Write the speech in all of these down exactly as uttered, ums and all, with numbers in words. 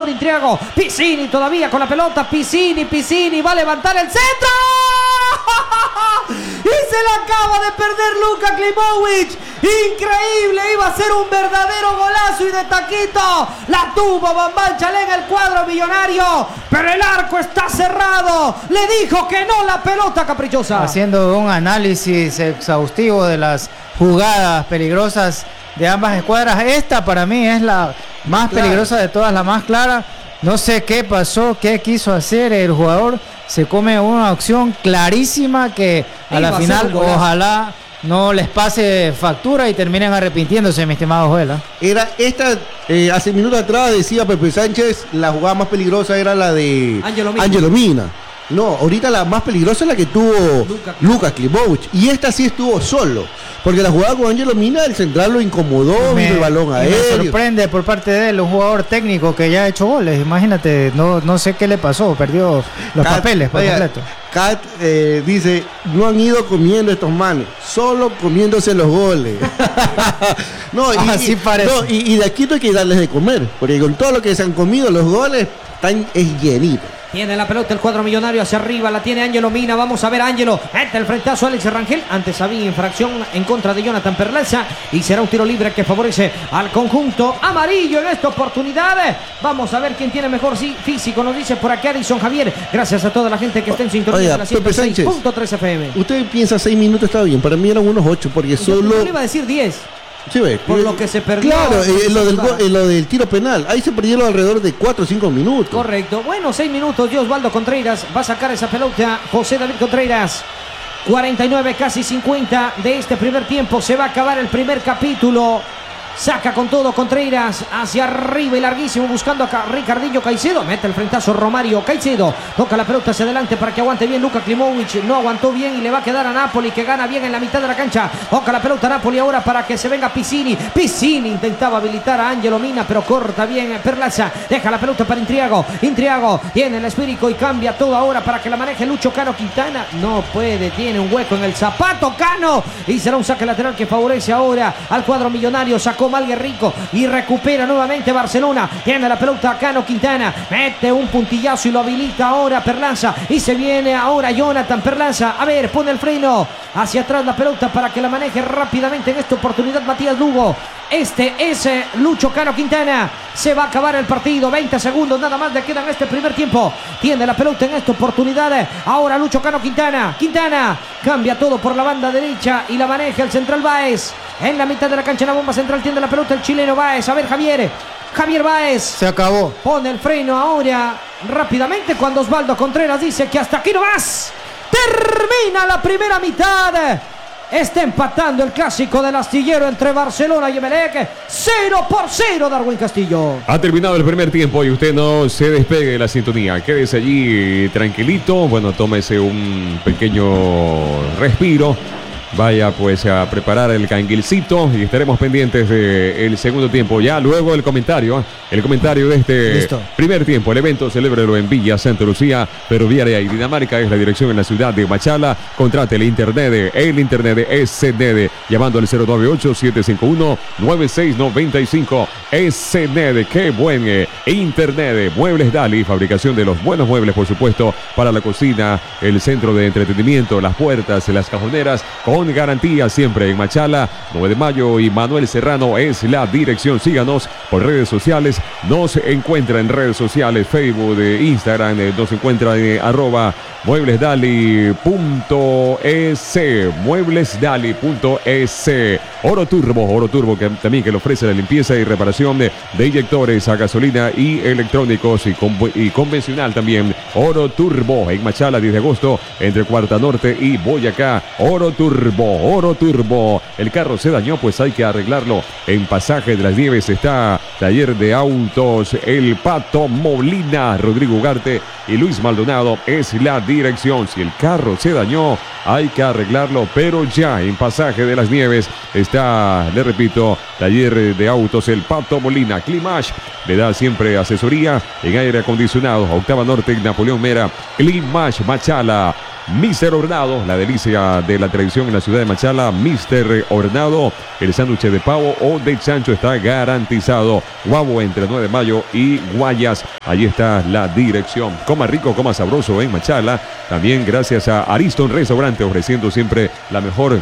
por Intriago. Piscini todavía con la pelota. Piscini, Piscini va a levantar el centro. Y se la acaba de perder Luka Klimovic. Increíble, iba a ser un verdadero golazo y de taquito la tuvo Bambán Chalé en el cuadro millonario, pero el arco está cerrado. Le dijo que no la pelota caprichosa. Haciendo un análisis exhaustivo de las jugadas peligrosas de ambas escuadras, esta para mí es la más claro. peligrosa de todas, la más clara. No sé qué pasó, qué quiso hacer el jugador. Se come una opción clarísima que a Iba la a final ojalá no les pase factura y terminen arrepintiéndose, mi estimado Joel. Era esta, eh, hace minutos atrás decía Pepe Sánchez, la jugada más peligrosa era la de Ángelo Mina. Ángelo Mina. No, ahorita la más peligrosa es la que tuvo Luka Klimovic. Y esta sí estuvo solo. Porque la jugada con Ángelo Mina, el central lo incomodó, me, vino el balón aéreo. Me sorprende por parte de él, un jugador técnico que ya ha hecho goles. Imagínate, no, no sé qué le pasó, perdió los Kat, papeles por vaya, completo. Kat eh, dice, no han ido comiendo estos manes, solo comiéndose los goles. no, y, Así parece. No, y, y de aquí no hay que darles de comer, porque con todo lo que se han comido los goles, están es llenito. Tiene la pelota el cuadro millonario hacia arriba, la tiene Ángelo Mina, vamos a ver a Ángelo, mete el frentazo a Alex Rangel, antes había infracción en contra de Jonathan Perlaza y será un tiro libre que favorece al conjunto amarillo en esta oportunidad. Vamos a ver quién tiene mejor físico, nos dice por aquí Addison Javier, gracias a toda la gente que está en sintonía. Oiga, de la ciento seis punto tres F M. Usted piensa seis minutos está bien, para mí eran unos ocho, porque solo... Yo le iba a decir diez. Sí, ve, por eh, lo que se perdió. Claro, eh, lo, del, eh, lo del tiro penal. Ahí se perdieron alrededor de cuatro o cinco minutos. Correcto. Bueno, seis minutos. Y Osvaldo Contreras va a sacar esa pelota. José David Contreras. cuarenta y nueve, casi cincuenta de este primer tiempo. Se va a acabar el primer capítulo. Saca con todo Contreras hacia arriba y larguísimo buscando a Ricardinho Caicedo. Mete el frentazo Romario Caicedo. Toca la pelota hacia adelante para que aguante bien Luka Klimovic. No aguantó bien y le va a quedar a Napoli que gana bien en la mitad de la cancha. Toca la pelota a Napoli ahora para que se venga Piscini. Piscini intentaba habilitar a Ángelo Mina pero corta bien Perlaza. Deja la pelota para Intriago. Intriago tiene el esférico y cambia todo ahora para que la maneje Lucho Cano Quintana. No puede, tiene un hueco en el zapato Cano. Y será un saque lateral que favorece ahora al cuadro millonario. Sacó Malguerrico y recupera nuevamente Barcelona. Tiene la pelota Cano Quintana, mete un puntillazo y lo habilita ahora Perlaza y se viene ahora Jonathan Perlaza. A ver, pone el freno hacia atrás la pelota para que la maneje rápidamente en esta oportunidad Matías Lugo. Este es Lucho Cano Quintana. Se va a acabar el partido, veinte segundos nada más le quedan este primer tiempo. Tiene la pelota en esta oportunidad ahora Lucho Cano Quintana. Quintana cambia todo por la banda derecha y la maneja el central Báez. En la mitad de la cancha, en la bomba central, tiene la pelota el chileno Báez. A ver, Javier. Javier Báez. Se acabó. Pone el freno ahora rápidamente cuando Osvaldo Contreras dice que hasta aquí no más. Termina la primera mitad. Está empatando el clásico del astillero entre Barcelona y Emelec. cero por cero, Darwin Castillo. Ha terminado el primer tiempo y usted no se despegue de la sintonía. Quédese allí tranquilito. Bueno, tómese un pequeño respiro. Vaya pues a preparar el canguilcito y estaremos pendientes del segundo tiempo. Ya luego el comentario, el comentario de este Listo. primer tiempo. El evento celébrelo en Villa Santa Lucía, Ferroviaria y Dinamarca. Es la dirección en la ciudad de Machala. Contrate el internet, el internet de S N E D, llamando al cero nueve ocho, siete cinco uno, nueve seis nueve cinco. S N E D, qué buen eh, internet. Muebles Dali, fabricación de los buenos muebles, por supuesto, para la cocina, el centro de entretenimiento, las puertas, las cajoneras, con Con garantía siempre en Machala. nueve de mayo y Manuel Serrano es la dirección. Síganos por redes sociales. Nos encuentra en redes sociales, Facebook, Instagram. Nos encuentra en arroba mueblesdali punto es. mueblesdali punto es. Oro Turbo, Oro Turbo que también que le ofrece la limpieza y reparación de, de inyectores a gasolina y electrónicos y, con, y convencional también. Oro Turbo en Machala, diez de agosto, entre Cuarta Norte y Boyacá. Oro Turbo. Oro Turbo. El carro se dañó, pues hay que arreglarlo. En Pasaje de las Nieves está Taller de Autos El Pato Molina. Rodrigo Ugarte y Luis Maldonado es la dirección. Si el carro se dañó, hay que arreglarlo, pero ya. En Pasaje de las Nieves está, le repito, Taller de Autos El Pato Molina. Climash le da siempre asesoría en aire acondicionado. Octava Norte, Napoleón Mera. Climash Machala. míster Hornado, la delicia de la tradición en la ciudad de Machala. míster Hornado, el sándwich de pavo o de chancho está garantizado. Guabo entre nueve de mayo y Guayas. Allí está la dirección. Coma rico, coma sabroso en Machala. También gracias a Ariston Restaurante, ofreciendo siempre la mejor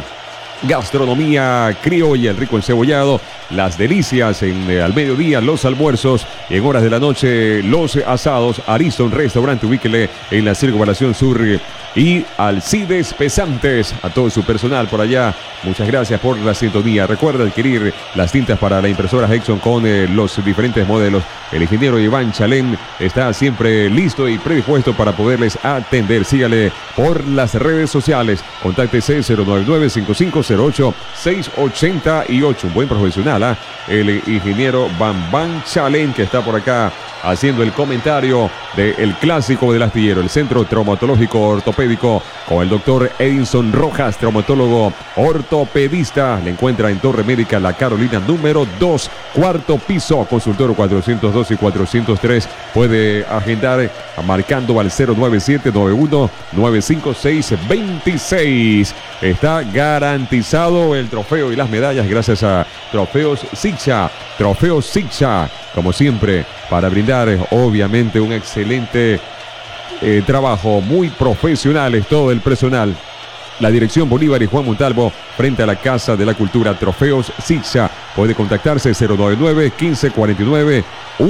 gastronomía criolla, el rico encebollado, las delicias en, eh, al mediodía, los almuerzos, y en horas de la noche los asados. Ariston Restaurante, ubíquele en la Circunvalación Sur y Alcides Pesantes. A todo su personal por allá, muchas gracias por la sintonía. Recuerda adquirir las tintas para la impresora Hexon con eh, los diferentes modelos. El ingeniero Iván Chalén está siempre listo y predispuesto para poderles atender. Sígale por las redes sociales. Contáctese cero nueve nueve cinco cinco cero ocho seis ocho ocho. Un buen profesional, ¿eh? El ingeniero Bambán Chalén, que está por acá haciendo el comentario del clásico del astillero, el Centro Traumatológico Ortopédico, con el doctor Edinson Rojas, traumatólogo ortopedista. Le encuentra en Torre Médica La Carolina número dos, cuarto piso, consultorio cuatrocientos dos y cuatrocientos tres. Puede agendar marcando al cero nueve siete nueve uno nueve cinco seis dos seis. Está garantizado el trofeo y las medallas gracias a Trofeos Sicha. Trofeos Sicha, como siempre, para brindar obviamente un excelente eh, trabajo, muy profesionales todo el personal. La dirección Bolívar y Juan Montalvo, frente a la Casa de la Cultura. Trofeos Sicha. Puede contactarse cero nueve nueve quince cuarenta y nueve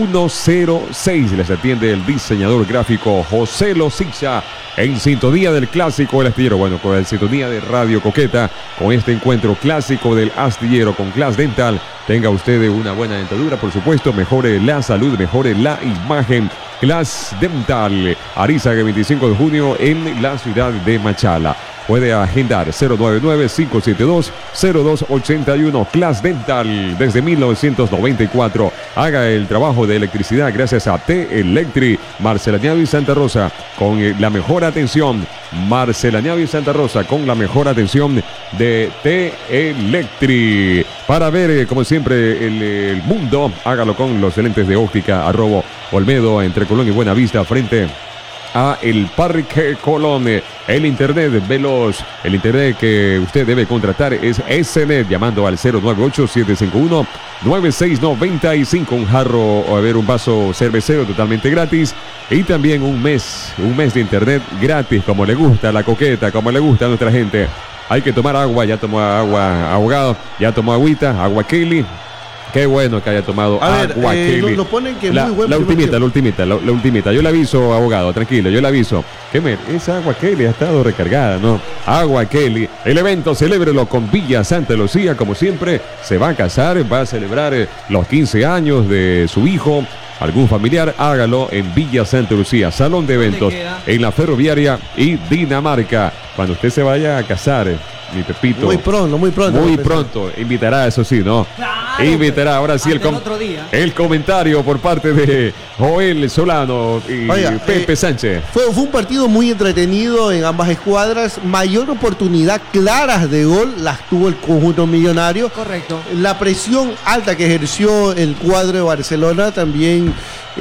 ciento seis. Les atiende el diseñador gráfico José Lo Sicha, en sintonía del clásico del astillero. Bueno, con la sintonía de Radio Coqueta, con este encuentro clásico del astillero con Glass Dental. Tenga usted una buena dentadura, por supuesto. Mejore la salud, mejore la imagen. Glass Dental, Arizaga, veinticinco de junio en la ciudad de Machala. Puede agendar cero nueve nueve cinco siete dos cero dos ocho uno. Glass Dental desde mil novecientos noventa y cuatro. Haga el trabajo de electricidad gracias a T-Electri, Marcelañado y Santa Rosa, con la mejor atención. Marcelañado y Santa Rosa, con la mejor atención de T-Electri. Para ver, como siempre, el, el mundo, hágalo con los lentes de óptica Arrobo Olmedo, entre Colón y Buenavista, frente a el Parque Colón. El internet veloz, el internet que usted debe contratar es S N E T, llamando al cero nueve ocho siete cinco uno nueve seis nueve cinco. Un jarro, o a ver, un vaso cervecero totalmente gratis, y también un mes, un mes de internet gratis, como le gusta a la Coqueta, como le gusta a nuestra gente. Hay que tomar agua, ya tomó agua Ahogado, ya tomó agüita, agua Kelly. Qué bueno que haya tomado a ver, agua eh, Kelly. Lo, lo ponen que la, muy buen la ultimita, la ultimita, la, la ultimita. Yo le aviso, abogado, tranquilo, yo le aviso. Que me, esa agua Kelly ha estado recargada, ¿no? Agua Kelly. El evento, celébrelo con Villa Santa Lucía, como siempre. Se va a casar, va a celebrar eh, los quince años de su hijo. Algún familiar, hágalo en Villa Santa Lucía, salón de eventos, en la Ferroviaria y Dinamarca. Cuando usted se vaya a casar, mi Pepito. Muy pronto, muy pronto. Muy pronto. Invitará, eso sí, ¿no? Claro, Invitará. Ahora sí el, com otro día. el comentario por parte de Joel Solano y Oiga, Pepe eh, Sánchez. Fue, fue un partido muy entretenido en ambas escuadras. Mayor oportunidad claras de gol las tuvo el conjunto millonario. Correcto. La presión alta que ejerció el cuadro de Barcelona también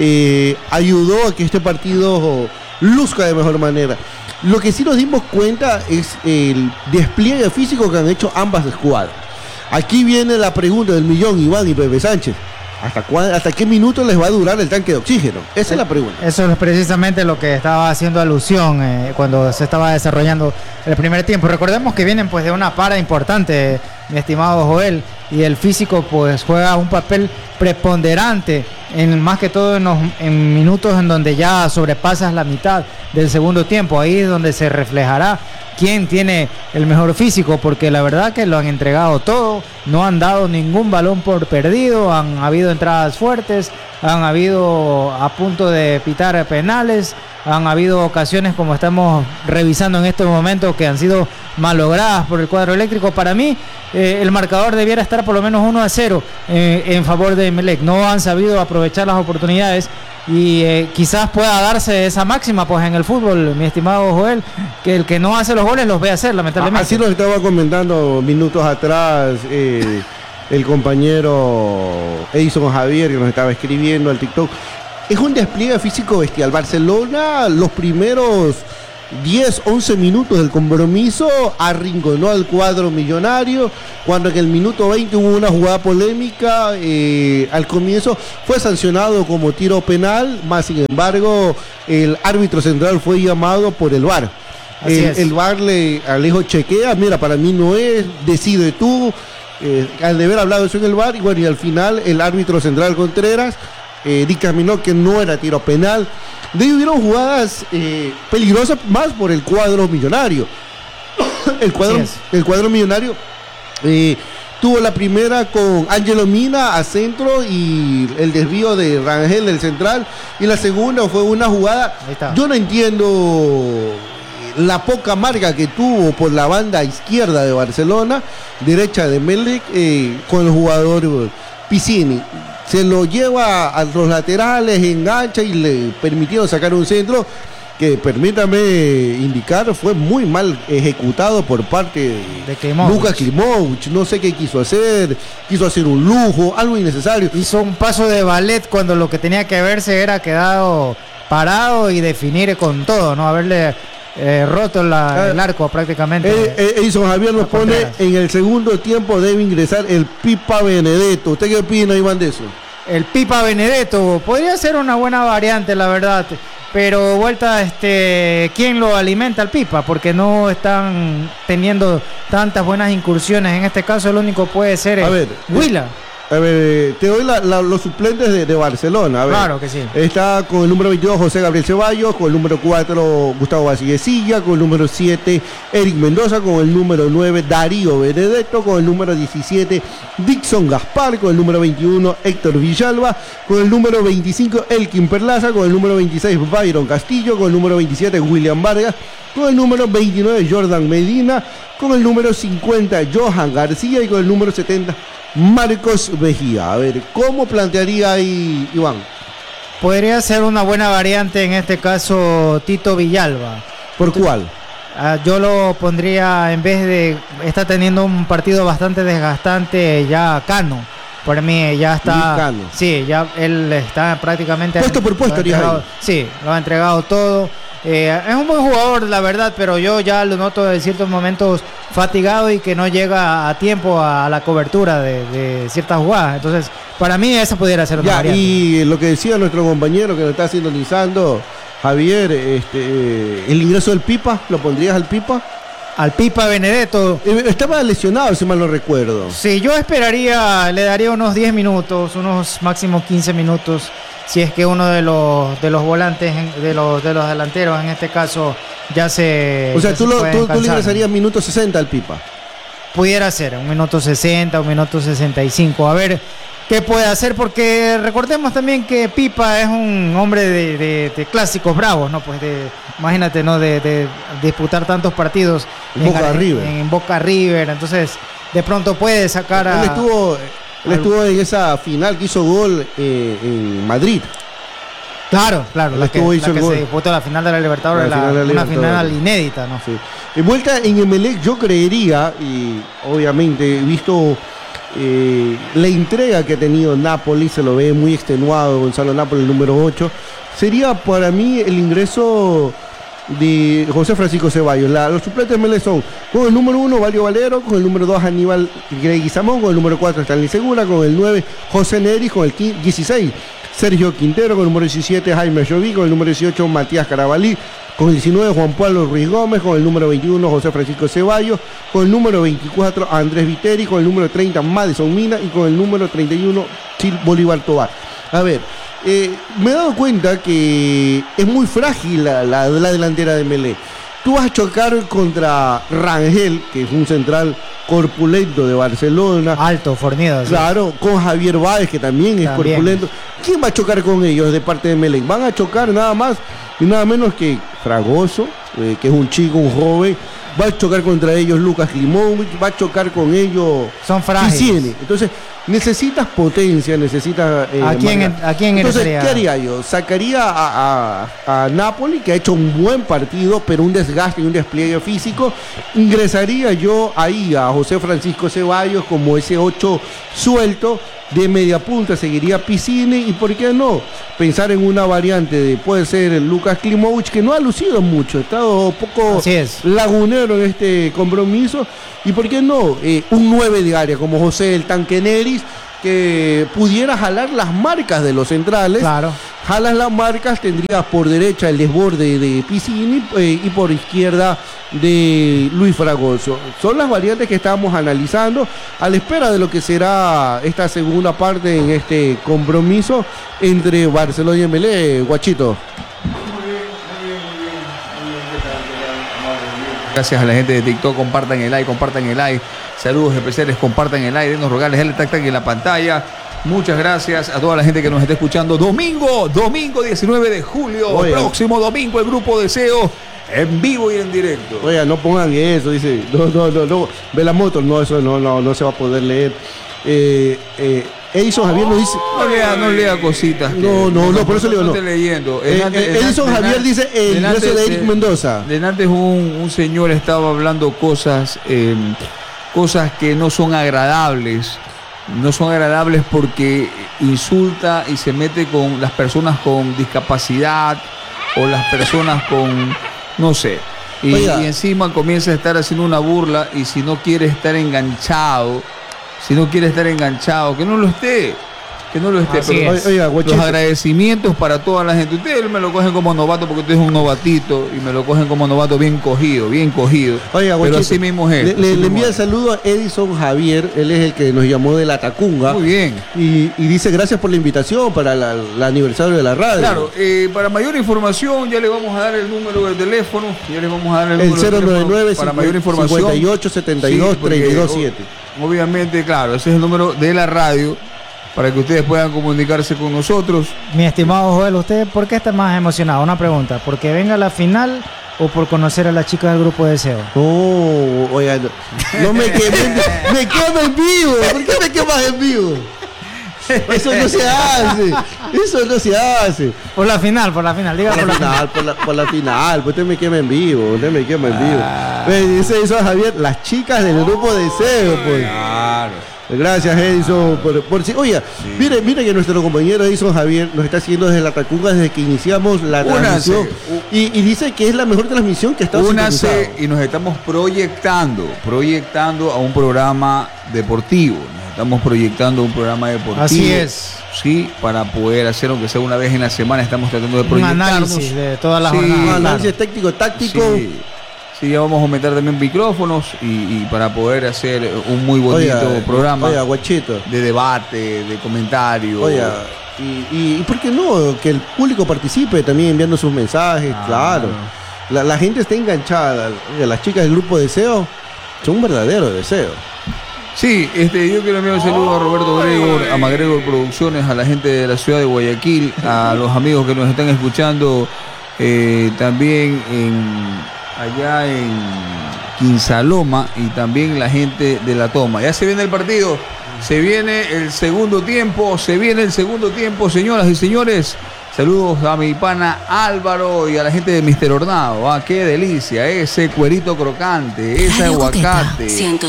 eh, ayudó a que este partido luzca de mejor manera. Lo que sí nos dimos cuenta es el despliegue físico que han hecho ambas escuadras. Aquí viene la pregunta del millón, Iván y Pepe Sánchez. ¿Hasta, ¿Hasta qué minuto les va a durar el tanque de oxígeno? Esa es la pregunta. Eso es precisamente lo que estaba haciendo alusión eh, cuando se estaba desarrollando el primer tiempo. Recordemos que vienen pues de una para importante, mi estimado Joel, y el físico pues juega un papel preponderante, en más que todo en, los, en minutos en donde ya sobrepasas la mitad del segundo tiempo. Ahí es donde se reflejará quién tiene el mejor físico, porque la verdad que lo han entregado todo, no han dado ningún balón por perdido, han habido entradas fuertes, han habido a punto de pitar penales, han habido ocasiones como estamos revisando en este momento que han sido malogradas por el cuadro eléctrico. Para mí eh, el marcador debiera estar por lo menos uno a cero eh, en favor de Emelec. No han sabido aprovechar las oportunidades y eh, quizás pueda darse esa máxima pues en el fútbol, mi estimado Joel, que el que no hace los goles los ve hacer, lamentablemente. Así nos estaba comentando minutos atrás eh, el compañero Edison Javier, que nos estaba escribiendo al TikTok. Es un despliegue físico bestial. Barcelona, los primeros diez, once minutos del compromiso, arrinconó al cuadro millonario, cuando en el minuto veinte hubo una jugada polémica, eh, al comienzo fue sancionado como tiro penal, más sin embargo el árbitro central fue llamado por el V A R. El, el V A R le Alejo chequea, mira, para mí no es, decide tú, eh, al de haber hablado eso en el V A R, y bueno, y al final el árbitro central Contreras eh, dictaminó que no era tiro penal. De ahí hubieron jugadas eh, peligrosas más por el cuadro millonario. el, cuadro, el cuadro millonario eh, tuvo la primera con Ángelo Mina a centro y el desvío de Rangel del central. Y la segunda fue una jugada, yo no entiendo la poca marca que tuvo por la banda izquierda de Barcelona, derecha de Melec, eh, con el jugador Piscini. Se lo lleva a los laterales, engancha y le permitieron sacar un centro que, permítame indicar, fue muy mal ejecutado por parte de, de Lucas Klimovic. No sé qué quiso hacer, quiso hacer un lujo, algo innecesario. Hizo un paso de ballet cuando lo que tenía que verse era quedado parado y definir con todo, ¿no? Haberle Eh, roto la, el arco prácticamente. Eh, eh, Edison Javier nos pone en el segundo tiempo debe ingresar el Pipa Benedetto. ¿Usted qué opina, Iván, de eso? El Pipa Benedetto podría ser una buena variante, la verdad, pero vuelta, este, ¿quién lo alimenta al Pipa? Porque no están teniendo tantas buenas incursiones. En este caso el único puede ser a ver, Huila. A ver, te doy la, la, los suplentes de, de Barcelona. A ver, claro que sí. Está con el número veintidós José Gabriel Ceballos, con el número cuatro Gustavo Vallecilla, con el número siete Eric Mendoza, con el número nueve Darío Benedetto, con el número diecisiete Dixon Gaspar, con el número veintiuno Héctor Villalba, con el número veinticinco Elkin Perlaza, con el número veintiséis Byron Castillo, con el número veintisiete William Vargas, con el número veintinueve Jordan Medina, con el número cincuenta Johan García y con el número setenta Marcos Vejía. A ver, ¿cómo plantearía ahí, Iván? Podría ser una buena variante en este caso Tito Villalba. ¿Por cuál? Uh, yo lo pondría, en vez de... Está teniendo un partido bastante desgastante ya Cano. Por mí ya está... Cano. Sí, ya él está prácticamente... Puesto por puesto, entregado, sí, lo ha entregado todo. Eh, es un buen jugador, la verdad, pero yo ya lo noto en ciertos momentos fatigado y que no llega a tiempo a la cobertura de, de ciertas jugadas. Entonces, para mí esa pudiera ser una ya, variante. Y lo que decía nuestro compañero que nos está sintonizando, Javier, este, el ingreso del Pipa, ¿lo pondrías al Pipa? Al Pipa Benedetto. Eh, estaba lesionado, si mal no recuerdo. Sí, yo esperaría, le daría unos diez minutos, unos máximo quince minutos. Si es que uno de los de los volantes, de los de los delanteros en este caso, ya se... O sea, tú, se lo, tú, tú le ingresarías ¿no? minuto sesenta al Pipa. Pudiera ser, un minuto sesenta, un minuto sesenta y cinco. A ver qué puede hacer, porque recordemos también que Pipa es un hombre de, de, de clásicos bravos, ¿no? Pues de, imagínate, ¿no? De, de disputar tantos partidos en, en Boca River. En, en Boca River, entonces de pronto puede sacar a... Él estuvo... Él estuvo en esa final que hizo gol eh, en Madrid. Claro, claro, la que, la que se disputó la final de la Libertadores, la, la, la una final inédita, ¿no? Sí. En vuelta en Emelec yo creería, y obviamente visto eh, la entrega que ha tenido Napoli, se lo ve muy extenuado Gonzalo Napoli, el número ocho, sería para mí el ingreso de José Francisco Ceballos. La, los suplentes Melec son con el número uno Valio Valero, con el número dos Aníbal Guizamón, con el número cuatro Stanley Segura, con el nueve José Neri, con el dieciséis Sergio Quintero, con el número diecisiete Jaime Joví, con el número dieciocho Matías Carabalí, con el diecinueve Juan Pablo Ruiz Gómez, con el número veintiuno José Francisco Ceballos, con el número veinticuatro Andrés Viteri, con el número treinta Madison Mina y con el número treinta y uno Chil Bolívar Tobar. A ver, Eh, me he dado cuenta que es muy frágil la, la, la delantera de Melec. Tú vas a chocar contra Rangel, que es un central corpulento de Barcelona. Alto, fornido. Claro, sí. Con Javier Báez, que también es también. corpulento. ¿Quién va a chocar con ellos de parte de Melec? Van a chocar nada más y nada menos que Fragoso, eh, que es un chico, un joven. Va a chocar contra ellos Lucas Klimovic, va a chocar con ellos Son frágiles. Entonces, necesitas potencia, necesitas... Eh, ¿A quién, ¿A quién Entonces, ingresaría? ¿qué haría yo? Sacaría a, a, a Napoli, que ha hecho un buen partido, pero un desgaste y un despliegue físico. Ingresaría yo ahí a José Francisco Ceballos como ese ocho suelto. De media punta seguiría Piscine y por qué no pensar en una variante de puede ser Lucas Klimovic, que no ha lucido mucho, ha estado un poco lagunero en este compromiso, y por qué no eh, un nueve de área como José el Tanque Neris, que pudiera jalar las marcas de los centrales. Claro. Jalas las marcas, tendrías por derecha el desborde de Piscini eh, y por izquierda de Luis Fragoso. Son las variantes que estamos analizando a la espera de lo que será esta segunda parte en este compromiso entre Barcelona y Emelec. Guachito. Gracias a la gente de TikTok, compartan el like, compartan el like. Saludos especiales, compartan el like, denos rogales, el tac tac en la pantalla. Muchas gracias a toda la gente que nos está escuchando. Domingo, domingo diecinueve de julio, Oye. próximo domingo, el Grupo Deseo en vivo y en directo. Oiga, no pongan eso, dice. No, no, no, no. Ve la moto, no, eso no, no, no se va a poder leer. Eh, eh, Edison Javier nos dice. No lea, no lea cositas. Que, no, no, no, por eso le digo, no. No estoy leyendo. Eh, Enante, eh, Edison Enante, Javier dice el ingreso de Eric Mendoza. De antes un, un señor estaba hablando cosas, eh, cosas que no son agradables. No son agradables porque insulta y se mete con las personas con discapacidad o las personas con, no sé. Y, y encima comienza a estar haciendo una burla, y si no quiere estar enganchado, si no quiere estar enganchado, que no lo esté. Que no lo esté. Pero oiga, los agradecimientos para toda la gente. Ustedes me lo cogen como novato porque usted es un novatito y me lo cogen como novato bien cogido, bien cogido. Oiga, pero así mismo es. Le, le, le envía el saludo a Edison Javier, él es el que nos llamó de La Tacunga. Muy bien. Y, y dice gracias por la invitación para la, el aniversario de la radio. Claro, eh, para mayor información ya le vamos a dar el número de teléfono, ya le vamos a dar el, el número cero nueve nueve, para mayor información. cincuenta y ocho setenta y dos treinta y dos siete. Obviamente, claro, ese es el número de la radio, para que ustedes puedan comunicarse con nosotros. Mi estimado Joel, ¿usted por qué está más emocionado? Una pregunta, ¿porque venga la final o por conocer a la chica del Grupo Deseo? Oh, oiga, no, no me quemen, me quema en vivo. ¿Por qué me quemas en vivo? Eso no se hace, eso no se hace. Por la final, por la final, diga por, por la final, final. Por, la, por la final, pues usted me quema en vivo, usted me quema en vivo. Ah. Pues dice eso Javier, las chicas del Grupo Deseo, pues. Claro. Gracias, Edison. Por, por, sí. Oiga, sí. mire, mire que nuestro compañero Edison Javier nos está siguiendo desde La Tacunga desde que iniciamos la Únase. transmisión. Y, y dice que es la mejor transmisión que está Únase, y nos estamos proyectando, proyectando a un programa deportivo. Nos estamos proyectando a un programa deportivo. Así es. Sí, para poder hacer, aunque sea una vez en la semana, estamos tratando de proyectarnos. Un análisis de todas las sí, jornadas. Un análisis claro. técnico, táctico. Sí. Sí, ya vamos a aumentar también micrófonos y, y para poder hacer un muy bonito oiga, programa oiga, guachito. de debate, de comentario. Oiga, y, y, y ¿por qué no? Que el público participe también enviando sus mensajes, ah, claro. La, la gente está enganchada. Oiga, las chicas del Grupo Deseo son un verdadero deseo. Sí, este, yo quiero enviar un saludo a Roberto Gregor, a MacGregor Producciones, a la gente de la ciudad de Guayaquil, a los amigos que nos están escuchando eh, también en... allá en Quinsaloma, y también la gente de La Toma. Ya se viene el partido, se viene el segundo tiempo, se viene el segundo tiempo, señoras y señores. Saludos a mi pana Álvaro y a la gente de mister Hornado. Ah, qué delicia, ese cuerito crocante, ese aguacate,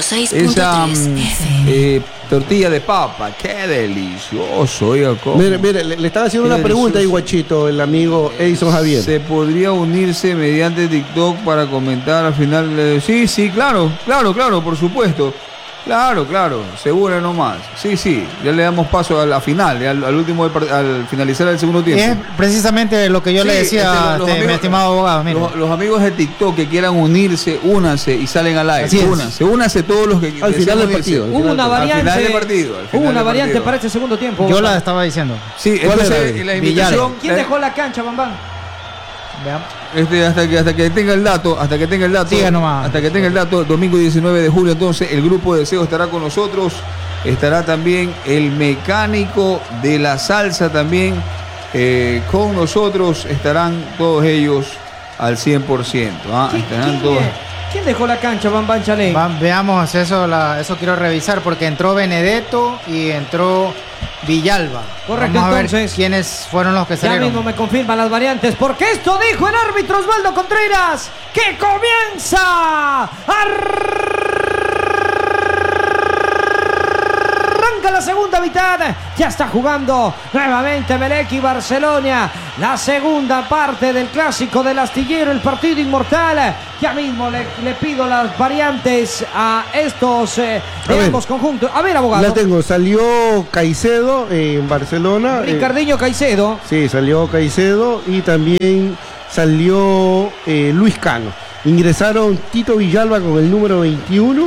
esa eh, tortilla de papa, qué delicioso. Oiga, ¿cómo? Mire, mire, le, le estaba haciendo qué una delicioso. pregunta ahí, guachito, el amigo Edison Javier. ¿Se podría unirse mediante TikTok para comentar al final? De... Sí, sí, claro, claro, claro, por supuesto. Claro, claro, seguro nomás. Sí, sí, ya le damos paso a la final, al, al último, al finalizar el segundo tiempo. Es precisamente lo que yo sí, le decía este, los, los este, amigos, mi estimado abogado. Los, los amigos de TikTok que quieran unirse, únanse y salen al live. Únanse, únanse todos los que al final del partido. Hubo una variante, al final del partido, al final hubo una del variante partido. para este segundo tiempo. Yo la estaba diciendo. Sí, entonces la invitación. ¿Quién dejó la cancha, Bambán? Veamos. Este, hasta que hasta que tenga el dato, hasta que tenga el dato, Siga nomás. hasta que tenga el dato, domingo diecinueve de julio, entonces el Grupo Deseo estará con nosotros, estará también el mecánico de la salsa también eh, con nosotros, estarán todos ellos al cien por ciento, ¿ah? Estarán todos. ¿Quién dejó la cancha, Van Banchalén? Va- veamos eso, la- eso quiero revisar porque entró Benedetto y entró Villalba. Correcto, Vamos a ver entonces. quiénes fueron los que Ya salieron. mismo me confirman las variantes, porque esto dijo el árbitro Osvaldo Contreras, que comienza. Arranca la segunda mitad. Ya está jugando nuevamente Emelec y Barcelona. La segunda parte del clásico del astillero, el partido inmortal. Ya mismo le, le pido las variantes a estos eh, A de ver. ambos conjuntos. A ver, abogado. La tengo, salió Caicedo eh, en Barcelona. eh, Ricardinho Caicedo. Sí, salió Caicedo y también salió eh, Luis Cano. Ingresaron Tito Villalba con el número veintiuno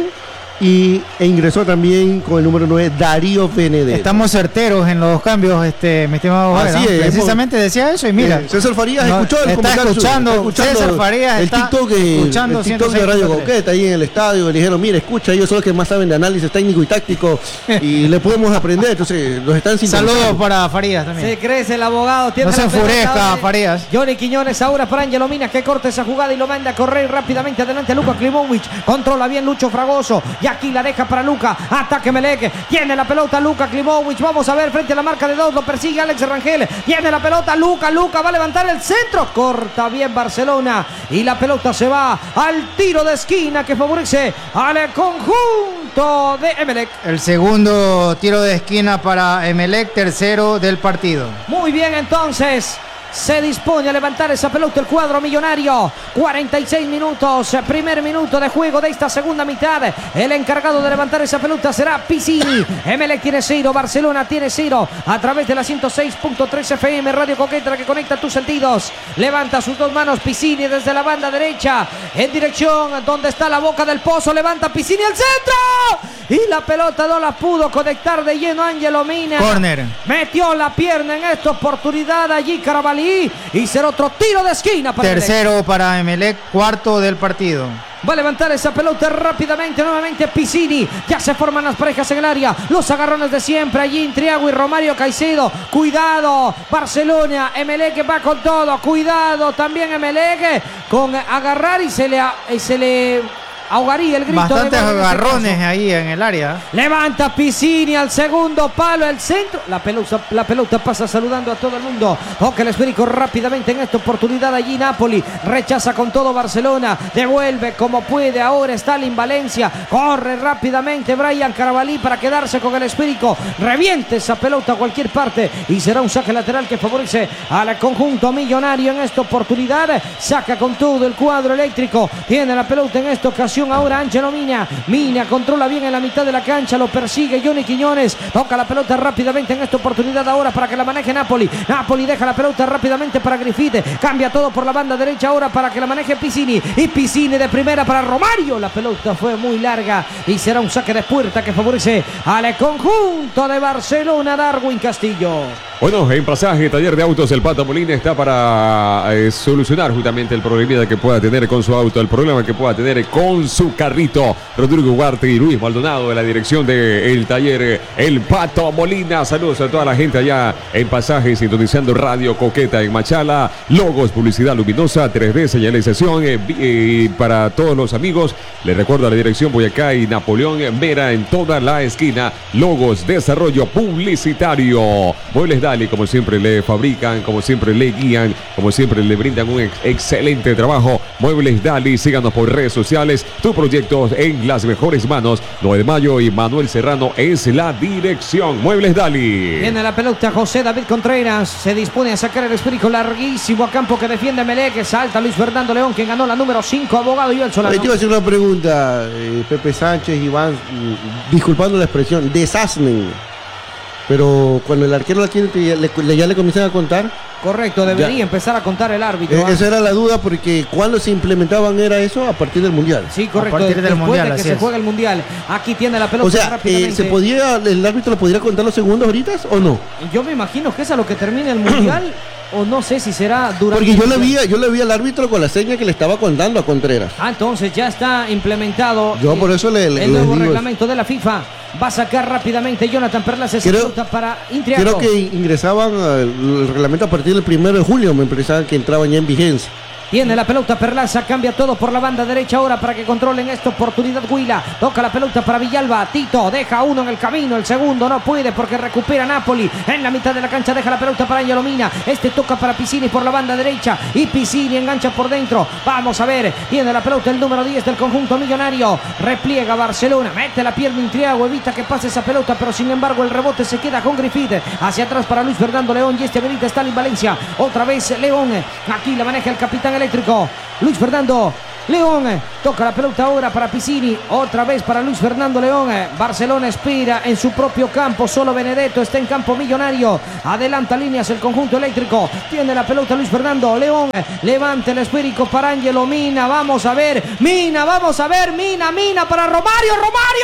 y, e ingresó también con el número nueve Darío Benedetto. Estamos certeros en los cambios, este, mi estimado Así Ojeda. es, Precisamente decía eso y mira. Eh, César Farías no, escuchó el está comentario suyo, escuchando, está escuchando César Farías el está TikTok, eh, escuchando el TikTok de Radio ciento seis punto tres. Coqueta ahí en el estadio. Le dijeron, mira, escucha, ellos son los que más saben de análisis técnico y táctico y le podemos aprender. Entonces, los están sintonizando. Saludos para Farías también. Se crece el abogado. Tiene No se la pelota enfurezca, ahora. Farías. Johnny Quiñones ahora para Ángelo Mina, que corta esa jugada y lo manda a correr rápidamente adelante a Luka Klimovic. Controla bien Lucho Fragoso. Y aquí la deja para Luka. Ataque Emelec. Tiene la pelota Luka Klimovic. Vamos a ver frente a la marca de dos. Lo persigue Alex Rangel. Tiene la pelota Luka. Luka va a levantar el centro. Corta bien Barcelona. Y la pelota se va al tiro de esquina que favorece al conjunto de Emelec. El segundo tiro de esquina para Emelec, tercero del partido. Muy bien, entonces se dispone a levantar esa pelota el cuadro millonario. cuarenta y seis minutos, primer minuto de juego de esta segunda mitad. El encargado de levantar esa pelota será Piscini. Emelec tiene cero, Barcelona tiene cero. A través de la ciento seis punto tres F M, Radio Coqueta, que conecta tus sentidos. Levanta sus dos manos Piscini desde la banda derecha, en dirección donde está la boca del pozo. Levanta Piscini al centro. Y la pelota no la pudo conectar de lleno Ángelo Mina. Corner. Metió la pierna en esta oportunidad allí Carabalí y será otro tiro de esquina para Emelec. Tercero para Emelec, cuarto del partido. Va a levantar esa pelota rápidamente nuevamente Piscini. Ya se forman las parejas en el área. Los agarrones de siempre allí Intriago y Romario Caicedo. Cuidado Barcelona. Emelec va con todo. Cuidado también Emelec con agarrar y se le, y se le ahogaría el grito. Bastantes de gol en este agarrones caso. ahí en el área. Levanta Piscini al segundo palo, el centro. La pelota, la pelota pasa saludando a todo el mundo. Toca el esférico rápidamente en esta oportunidad allí Napoli. Rechaza con todo Barcelona. Devuelve como puede. Ahora Stalin Valencia. Corre rápidamente Brian Carabalí para quedarse con el esférico. Reviente esa pelota a cualquier parte. Y será un saque lateral que favorece al conjunto millonario en esta oportunidad. Saca con todo el cuadro eléctrico. Tiene la pelota en esta ocasión. Ahora Ángelo Mina. Mina controla bien en la mitad de la cancha. Lo persigue Johnny Quiñones. Toca la pelota rápidamente en esta oportunidad ahora para que la maneje Napoli. Napoli deja la pelota rápidamente para Griffith. Cambia todo por la banda derecha ahora para que la maneje Piscini. Y Piscini de primera para Romario. La pelota fue muy larga y será un saque de puerta que favorece al conjunto de Barcelona. Darwin Castillo. Bueno, en pasaje, taller de autos, el Pato Molina está para eh, solucionar justamente el problema que pueda tener con su auto, el problema que pueda tener con su carrito. Rodrigo Huarte y Luis Maldonado de la dirección del taller eh, El Pato Molina. Saludos a toda la gente allá en pasaje, sintonizando Radio Coqueta en Machala. Logos, publicidad luminosa, tres D, señalización eh, eh, para todos los amigos. Les recuerdo la dirección Boyacá y Napoleón Mera en toda la esquina. Logos, desarrollo publicitario. Muebles Dali, como siempre le fabrican, como siempre le guían, como siempre le brindan un ex excelente trabajo. Muebles Dali, síganos por redes sociales. Tu proyecto en las mejores manos. nueve de mayo y Manuel Serrano es la dirección. Muebles Dali. Viene la pelota José David Contreras. Se dispone a sacar el esférico larguísimo a campo que defiende Emelec. Salta Luis Fernando León, quien ganó la número cinco. Abogado Joel Solano. Ahí te iba a hacer una pregunta, eh, Pepe Sánchez, Iván, mm, disculpando la expresión, desasnen. Pero cuando el arquero la tiene, ya le, le- ya le comienzan a contar. Correcto, debería Ya. empezar a contar el árbitro. Eh, ¿ah? esa era la duda, porque cuando se implementaban era eso a partir del Mundial. Sí, correcto. A partir del Después Mundial, de que así se es. juega el Mundial. Aquí tiene la pelota O sea, eh, rápidamente. ¿se podía, el árbitro le podría contar los segundos ahorita o no? Yo me imagino que es a lo que termina el Mundial. O no sé si será durante. Porque yo el le Mundial. vi, yo le vi al árbitro con la seña que le estaba contando a Contreras. Ah, entonces ya está implementado. Yo eh, por eso le- le- el les nuevo digo reglamento de la FIFA. Va a sacar rápidamente Jonathan Perlas esa Creo- pelota para Intriago. Creo que ingresaban al el reglamento a partir del primero de julio, me pensaban que entraban ya en vigencia. Tiene la pelota Perlaza, cambia todo por la banda derecha ahora para que controlen esta oportunidad Huila. Toca la pelota para Villalba, Tito deja uno en el camino, el segundo no puede porque recupera Napoli. En la mitad de la cancha deja la pelota para Angelo Mina. Este toca para Piscini por la banda derecha y Piscini engancha por dentro. Vamos a ver, tiene la pelota el número diez del conjunto millonario. Repliega Barcelona, mete la pierna Intriago, evita que pase esa pelota, pero sin embargo el rebote se queda con Griffith. Hacia atrás para Luis Fernando León y este Benítez está en Valencia. Otra vez León, aquí la maneja el capitán eléctrico. Luis Fernando León, toca la pelota ahora para Piscini, otra vez para Luis Fernando León. Barcelona espera en su propio campo, solo Benedetto está en campo millonario. Adelanta líneas el conjunto eléctrico, tiene la pelota Luis Fernando León, levanta el esférico para Angelo Mina, vamos a ver, Mina, vamos a ver, Mina, Mina para Romario, Romario.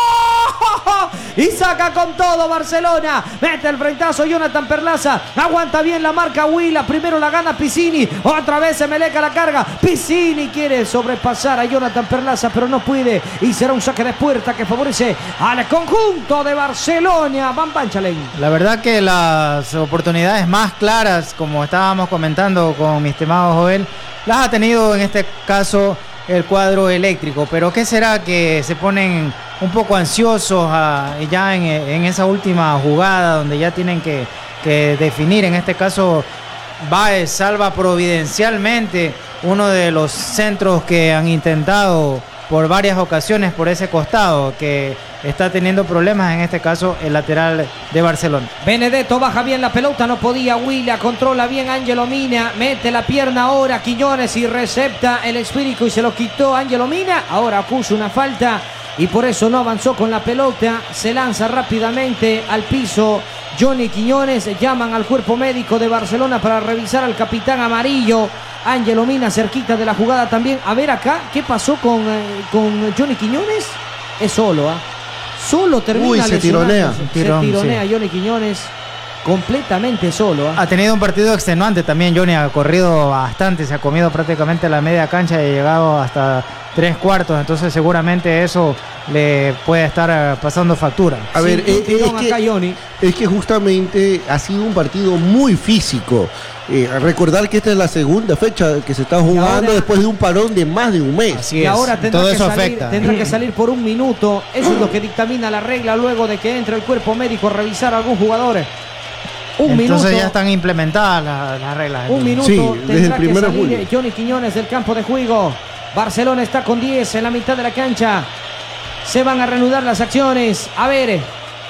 Y saca con todo Barcelona, mete el frentazo Jonathan Perlaza, aguanta bien la marca Huila, primero la gana Piscini, otra vez se meleca la carga, Piscini quiere sobrepasar a Jonathan Perlaza pero no puede y será un saque de puerta que favorece al conjunto de Barcelona. Van Banchalen. La verdad que las oportunidades más claras, como estábamos comentando con mi estimado Joel, las ha tenido en este caso el cuadro eléctrico, pero ¿qué será que se ponen un poco ansiosos a, ya en, en esa última jugada donde ya tienen que, que definir? En este caso Báez salva providencialmente uno de los centros que han intentado por varias ocasiones por ese costado, que está teniendo problemas, en este caso el lateral de Barcelona. Benedetto baja bien la pelota, no podía Huila, controla bien Angelo Mina, mete la pierna ahora Quiñones y recepta el esférico y se lo quitó Angelo Mina, ahora puso una falta y por eso no avanzó con la pelota, se lanza rápidamente al piso Johnny Quiñones, llaman al cuerpo médico de Barcelona para revisar al capitán amarillo, Angelo Mina cerquita de la jugada también. A ver acá, ¿qué pasó con, eh, con Johnny Quiñones? Es solo, ¿ah? ¿eh? Solo termina. Uy, se tironea. Se Tirón, tironea sí. Johnny Quiñones completamente solo. ¿eh? Ha tenido un partido extenuante también Johnny, ha corrido bastante, se ha comido prácticamente la media cancha y ha llegado hasta tres cuartos, entonces seguramente eso le puede estar pasando factura. A ver, Sí, eh, eh, es, acá, que, Johnny. es que justamente ha sido un partido muy físico. Eh, recordar que esta es la segunda fecha que se está jugando ahora, después de un parón de más de un mes. Así y es. ahora tendrá, Todo que eso salir, afecta. tendrá que salir por un minuto. Eso es lo que dictamina la regla luego de que entre el cuerpo médico a revisar a algún jugador. Un Entonces minuto. ya están implementadas las, las reglas. Un minuto Sí, tendrá desde el que primero de salir julio. Johnny Quiñones del campo de juego. Barcelona está con diez en la mitad de la cancha. Se van a reanudar las acciones. A ver,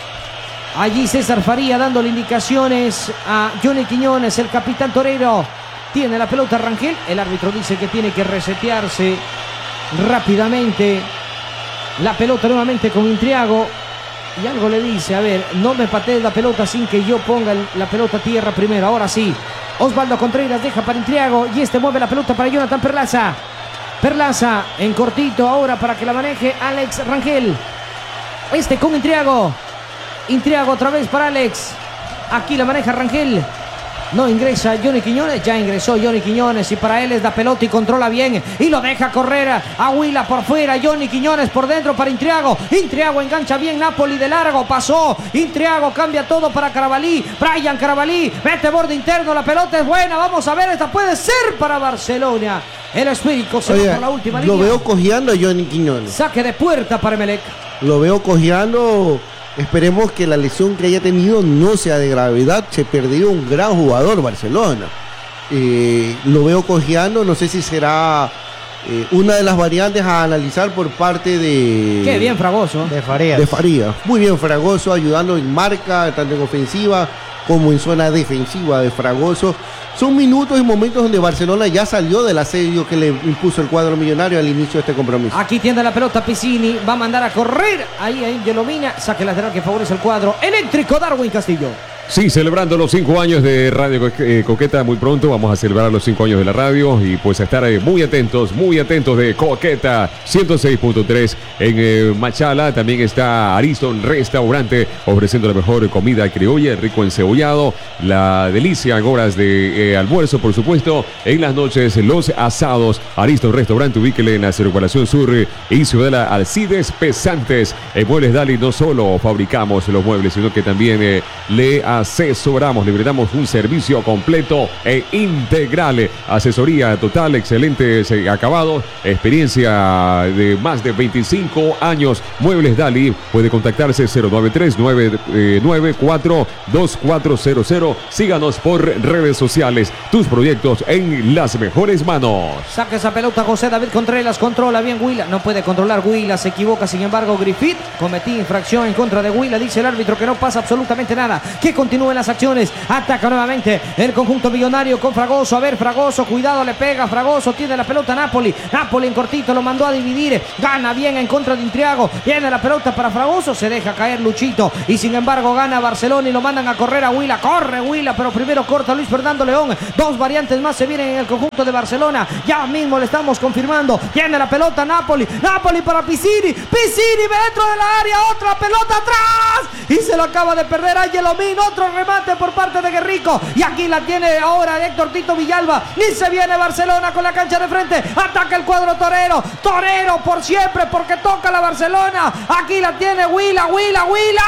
allí César Faría dándole indicaciones a Johnny Quiñones, el capitán torero. Tiene la pelota Rangel. El árbitro dice que tiene que resetearse rápidamente. La pelota nuevamente con Intriago. Y algo le dice, a ver, no me patees la pelota sin que yo ponga el, la pelota a tierra primero. Ahora sí, Osvaldo Contreras deja para Intriago y este mueve la pelota para Jonathan Perlaza. Perlaza en cortito ahora para que la maneje Alex Rangel. Este con Intriago. Intriago otra vez para Alex. Aquí la maneja Rangel. No ingresa Johnny Quiñones, ya ingresó Johnny Quiñones y para él es la pelota y controla bien y lo deja correr a Huila por fuera, Johnny Quiñones por dentro para Intriago, Intriago engancha bien, Napoli de largo, pasó, Intriago cambia todo para Carabalí, Brian Carabalí, mete borde interno, la pelota es buena, vamos a ver, esta puede ser para Barcelona, el esférico se va por la última lo línea. veo cojeando a Johnny Quiñones. Saque de puerta para Emelec. Lo veo cojeando. Esperemos que la lesión que haya tenido no sea de gravedad. Se perdió un gran jugador Barcelona. Eh, lo veo cojeando. No sé si será eh, una de las variantes a analizar por parte de... Qué bien Fragoso. De Farías. De Farías. Muy bien Fragoso, ayudando en marca, tanto en ofensiva como en zona defensiva de Fragoso. Son minutos y momentos donde Barcelona ya salió del asedio que le impuso el cuadro millonario al inicio de este compromiso. Aquí tiende la pelota Piscini, va a mandar a correr. Ahí Angelo Mina, saque lateral que favorece el cuadro eléctrico Darwin Castillo. Sí, celebrando los cinco años de Radio Co- eh, Coqueta muy pronto. Vamos a celebrar los cinco años de la radio y pues a estar eh, muy atentos, muy atentos de Coqueta ciento seis punto tres en eh, Machala. También está Ariston Restaurante ofreciendo la mejor comida criolla, rico encebollado, la delicia en horas de eh, almuerzo, por supuesto. En las noches, los asados. Ariston Restaurante, ubíquele en la Circunvalación Sur eh, y Ciudadela Alcides Pesantes. En Muebles Dali no solo fabricamos los muebles, sino que también eh, le asesoramos, le brindamos un servicio completo e integral. Asesoría total, excelentes eh, acabados, experiencia de más de veinticinco años. Muebles Dali, puede contactarse cero nueve tres, nueve nueve cuatro, dos cuatro cero cero. Síganos por redes sociales. Tus proyectos en las mejores manos. Saca esa pelota José David Contreras, controla bien Huila, no puede controlar Huila, se equivoca, sin embargo Griffith cometí infracción en contra de Huila, dice el árbitro que no pasa absolutamente nada, que continúen las acciones, ataca nuevamente el conjunto millonario con Fragoso, a ver Fragoso, cuidado, le pega Fragoso, tiene la pelota Napoli, Napoli en cortito, lo mandó a dividir, gana bien en contra de Intriago, viene la pelota para Fragoso, se deja caer Luchito, y sin embargo gana Barcelona y lo mandan a correr a Huila, corre Huila, pero primero corta Luis Fernando León, dos variantes más se vienen en el conjunto de Barcelona, ya mismo le estamos confirmando, tiene la pelota Napoli, Napoli para Piccini, Piccini dentro de la área, otra pelota atrás, y se lo acaba de perder Angelomín, otro remate por parte de Guerrico, y aquí la tiene ahora Héctor Tito Villalba, y se viene Barcelona con la cancha de frente, ataca el cuadro torero, torero por siempre, porque toca la Barcelona, aquí la tiene Huila, Huila,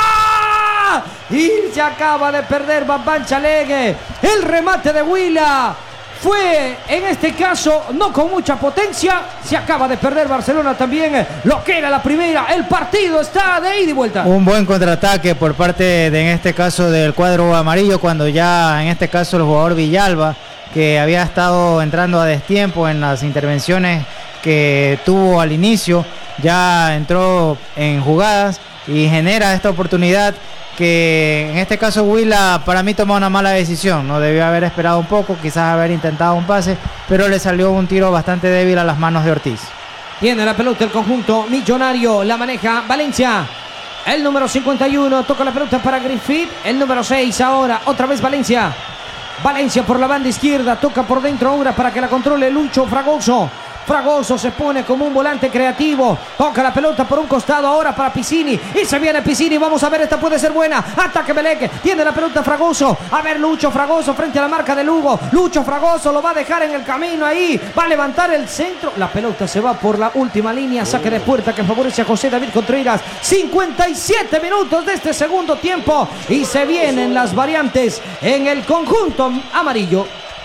Huila, y se acaba de perder Bambán Chalegue, el remate de Huila, fue en este caso no con mucha potencia, se acaba de perder Barcelona también lo que era la primera, el partido está de ida y vuelta. Un buen contraataque por parte de en este caso del cuadro amarillo, cuando ya en este caso el jugador Villalba, que había estado entrando a destiempo en las intervenciones que tuvo al inicio, ya entró en jugadas y genera esta oportunidad que en este caso Huila para mí tomó una mala decisión, no debió haber esperado un poco, quizás haber intentado un pase, pero le salió un tiro bastante débil a las manos de Ortiz. Tiene la pelota el conjunto millonario, la maneja Valencia, el número cincuenta y uno, toca la pelota para Griffith, el número seis ahora, otra vez Valencia, Valencia por la banda izquierda, toca por dentro ahora para que la controle Lucho Fragoso. Fragoso se pone como un volante creativo, toca la pelota por un costado ahora para Piccini, y se viene Piccini, vamos a ver, esta puede ser buena, ataque Beleque, tiene la pelota Fragoso, a ver Lucho Fragoso frente a la marca de Lugo, Lucho Fragoso lo va a dejar en el camino ahí, va a levantar el centro, la pelota se va por la última línea, saque de puerta que favorece a José David Contreras, cincuenta y siete minutos de este segundo tiempo, y se vienen las variantes en el conjunto amarillo.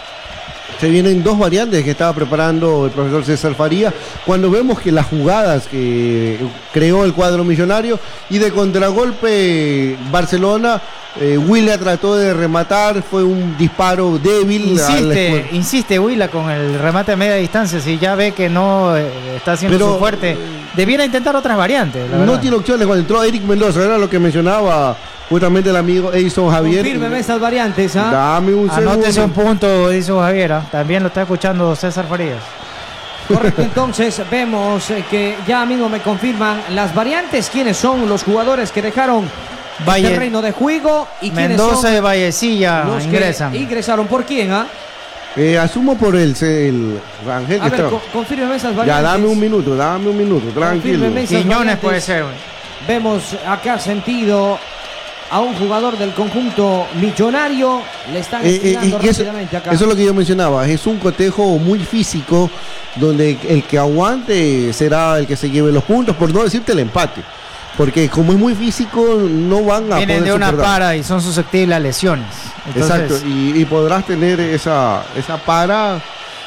Se vienen dos variantes que estaba preparando el profesor César Faría, cuando vemos que las jugadas que creó el cuadro millonario y de contragolpe Barcelona, eh, Huila trató de rematar, fue un disparo débil. Insiste, insiste Huila con el remate a media distancia, si ya ve que no eh, está haciendo Pero, su fuerte, debiera intentar otras variantes. La no verdad. tiene opciones cuando entró Eric Mendoza, era lo que mencionaba justamente el amigo Edison Javier. Confírmeme estas variantes, ¿ah? Dame un Anótese segundo. un punto, dice Javiera. También lo está escuchando César Farías. Correcto, entonces vemos eh, que ya mismo me confirman las variantes, quiénes son los jugadores que dejaron Valle- el terreno de juego y quiénes Mendoza son y Vallecilla los ingresan. que ingresaron. ¿Por quién, ah? Eh, asumo por el, el Ángel A que ver, está- co- confírmeme esas Ya, variantes. dame un minuto, dame un minuto, tranquilo. Confírmeme esas Quiñones variantes. puede ser. güey. Vemos acá sentido a un jugador del conjunto millonario, le están Eh, eh, estirando es que eso, rápidamente acá. eso es lo que yo mencionaba, es un cotejo muy físico donde el que aguante será el que se lleve los puntos, por no decirte el empate, porque como es muy físico no van a Vienen poder de una superar. para y son susceptibles a lesiones. Entonces, Exacto, y, y podrás tener esa, esa para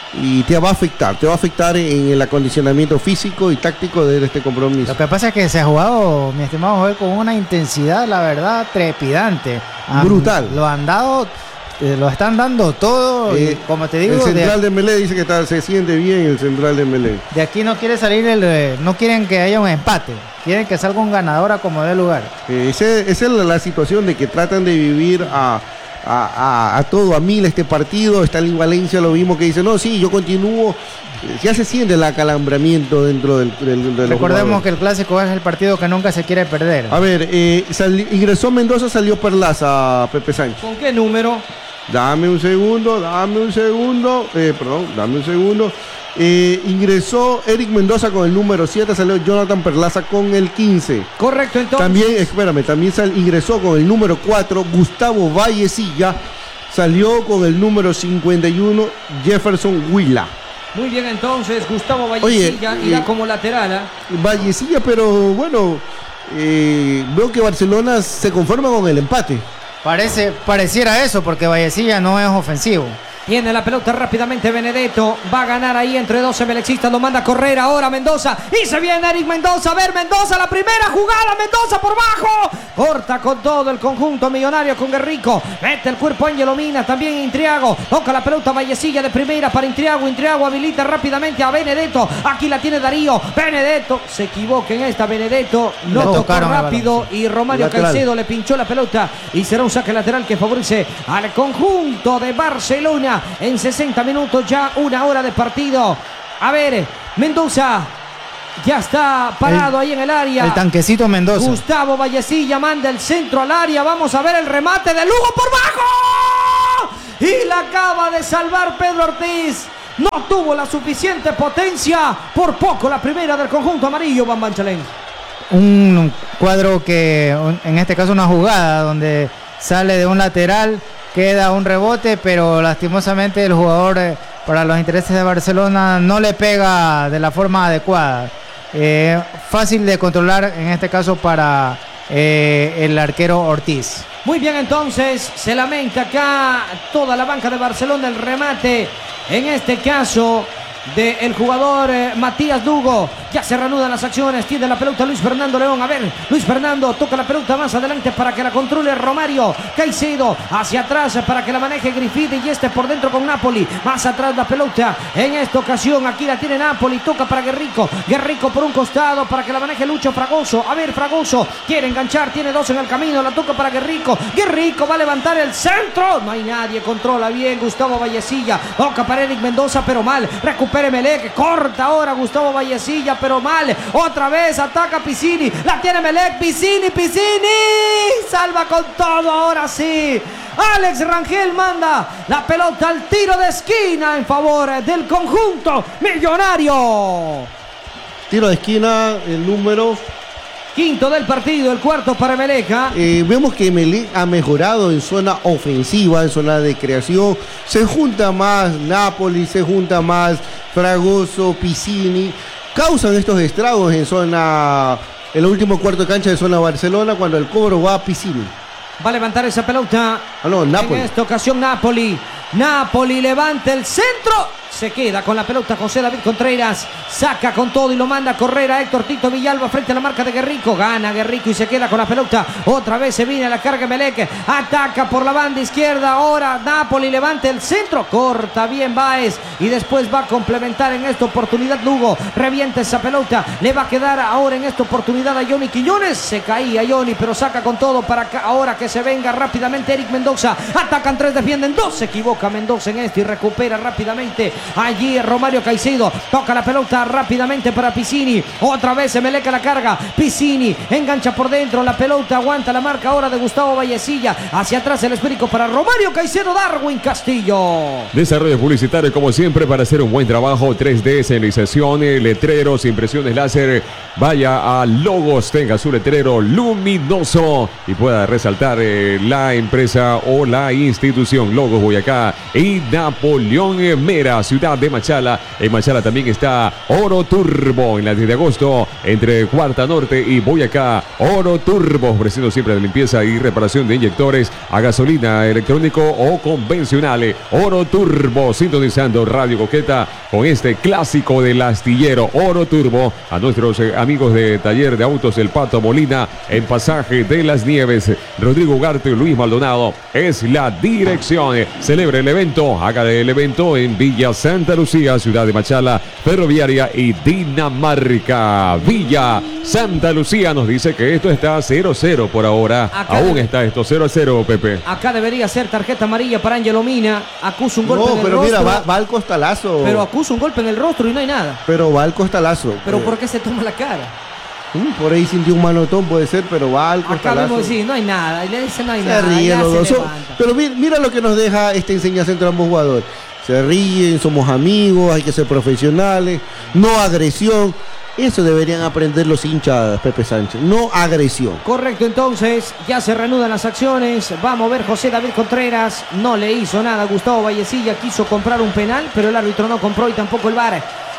y te va a afectar, te va a afectar en el acondicionamiento físico y táctico de este compromiso. Lo que pasa es que se ha jugado, mi estimado Joel, con una intensidad, la verdad, trepidante. Han- Brutal. Lo han dado, eh, lo están dando todo. Eh, y como te digo, el central de, de Melé dice que está, se siente bien el central de Melé. de aquí no quiere salir, el, eh, no quieren que haya un empate. Quieren que salga un ganador a como dé lugar. Eh, ese- esa es la, la situación de que tratan de vivir a, a, a- a todo, a mil este partido. Stalin Valencia lo mismo que dice, no, sí, yo continúo. Eh, Ya se siente el acalambramiento dentro del, del, de los Recordemos jugadores. que el clásico es el partido que nunca se quiere perder. A ver, eh, sali- ingresó Mendoza, salió Perlaza, Pepe Sánchez. ¿Con qué número? Dame un segundo, dame un segundo, eh, perdón, dame un segundo. Eh, ingresó Eric Mendoza con el número siete, salió Jonathan Perlaza con el quince. Correcto, entonces. También, espérame, también sal- ingresó con el número cuatro Gustavo Vallecilla, salió con el número cincuenta y uno Jefferson Huila. Muy bien, entonces, Gustavo Oye, Vallecilla irá eh, como lateral, ¿ah? Vallecilla, pero bueno, eh, veo que Barcelona se conforma con el empate. Parece, pareciera eso, porque Vallecilla no es ofensivo. Tiene la pelota rápidamente Benedetto. Va a ganar ahí entre dos melexistas. Lo manda a correr ahora Mendoza. Y se viene Eric Mendoza. A ver, Mendoza, la primera jugada. Mendoza por bajo. Corta con todo el conjunto millonario con Guerrico. Mete el cuerpo Ángelo Mina. También Intriago. Toca la pelota Vallecilla de primera para Intriago. Intriago habilita rápidamente a Benedetto. Aquí la tiene Darío. Benedetto se equivoca en esta. Benedetto no Le tocó rápido. Y Romario Lateral. Caicedo le pinchó la pelota. Y será un saque lateral que favorece al conjunto de Barcelona. En sesenta minutos ya una hora de partido. A ver, Mendoza ya está parado El- ahí en el área. El tanquecito Mendoza. Gustavo Vallecilla manda el centro al área. Vamos a ver el remate de Lugo por bajo. Y la acaba de salvar Pedro Ortiz. No tuvo la suficiente potencia. Por poco la primera del conjunto amarillo, Van Banchalén. Un cuadro que, un- en este caso una jugada donde sale de un lateral, queda un rebote, pero lastimosamente el jugador eh, para los intereses de Barcelona no le pega de la forma adecuada. Eh, fácil de controlar en este caso para eh, el arquero Ortiz. Muy bien, entonces se lamenta acá toda la banca de Barcelona el remate, en este caso del jugador eh, Matías Lugo. Ya se reanudan las acciones, tiene la pelota Luis Fernando León. A ver, Luis Fernando toca la pelota más adelante para que la controle Romario Caicedo, hacia atrás para que la maneje Grifidi y este por dentro con Napoli. Más atrás la pelota, en esta ocasión aquí la tiene Napoli, toca para Guerrico. Guerrico por un costado para que la maneje Lucho Fragoso. A ver, Fragoso quiere enganchar, tiene dos en el camino, la toca para Guerrico. Guerrico va a levantar el centro, no hay nadie, controla bien Gustavo Vallecilla. Toca para Eric Mendoza, pero mal. Recupere Melec, corta ahora Gustavo Vallecilla, pero mal. Otra vez ataca Piscini, la tiene Melec, Piscini, Piscini, salva con todo, ahora sí. Alex Rangel manda la pelota al tiro de esquina en favor del conjunto millonario. Tiro de esquina, el número. Quinto del partido, el cuarto para Meleca. Eh, vemos que Melec ha mejorado en zona ofensiva, en zona de creación. Se junta más Napoli, se junta más Fragoso, Piscini. Causan estos estragos en zona, el último cuarto de cancha de zona Barcelona, cuando el cobro va a Piscini. Va a levantar esa pelota. Ah, no, Napoli. En esta ocasión Napoli. Napoli levanta el centro. Se queda con la pelota José David Contreras. Saca con todo y lo manda a correr a Héctor Tito Villalba frente a la marca de Guerrico. Gana Guerrico y se queda con la pelota. Otra vez se viene a la carga Melec. Ataca por la banda izquierda. Ahora Napoli levanta el centro. Corta bien Báez. Y después va a complementar en esta oportunidad Lugo. Revienta esa pelota. Le va a quedar ahora en esta oportunidad a Johnny Quiñones. Se caía Johnny, pero saca con todo para acá. Ahora que se venga rápidamente Eric Mendoza. Atacan tres, defienden dos. Se equivoca Mendoza en esto y recupera rápidamente. Allí Romario Caicedo toca la pelota rápidamente para Piscini. Otra vez se Meleca la carga. Piscini engancha por dentro. La pelota aguanta la marca ahora de Gustavo Vallecilla. Hacia atrás el esférico para Romario Caicedo. Darwin Castillo. Desarrollo publicitario como siempre para hacer un buen trabajo. tres D, señalización, letreros, impresiones láser. Vaya a Logos, tenga su letrero luminoso y pueda resaltar eh, la empresa o la institución. Logos Boyacá y Napoleón Mera, ciudad de Machala. En Machala también está Oro Turbo en la diez de agosto entre Cuarta Norte y Boyacá. Oro Turbo ofreciendo siempre la limpieza y reparación de inyectores a gasolina, electrónico o convencional. Oro Turbo sintonizando Radio Coqueta con este clásico del astillero. Oro Turbo a nuestros eh, amigos de Taller de Autos El Pato Molina en Pasaje de las Nieves. Rodrigo Ugarte y Luis Maldonado es la dirección. Celebra el evento, haga el evento en Villa Santa Lucía, ciudad de Machala, Ferroviaria y Dinamarca. Villa Santa Lucía nos dice que esto está cero cero por ahora. Acá Aún de- está esto cero a cero, Pepe. Acá debería ser tarjeta amarilla para Ángelo Mina. Acusa un golpe No, en el pero rostro. mira, va, va al costalazo. Pero acusa un golpe en el rostro y no hay nada. Pero va al costalazo. Pero Eh, ¿por qué se toma la cara? mm, por ahí sintió un manotón, puede ser, pero va al Acá costalazo. vemos decir, no hay nada. Y le dice no hay Se nada. ríen ya los se dos. Son- levanta. Pero mi- mira lo que nos deja esta enseñanza entre ambos jugadores. Se ríen, somos amigos, hay que ser profesionales, no agresión. Eso deberían aprender los hinchas, Pepe Sánchez. No agresión. Correcto, entonces ya se reanudan las acciones. Va a mover José David Contreras. No le hizo nada a Gustavo Vallecilla. Quiso comprar un penal, pero el árbitro no compró y tampoco el V A R.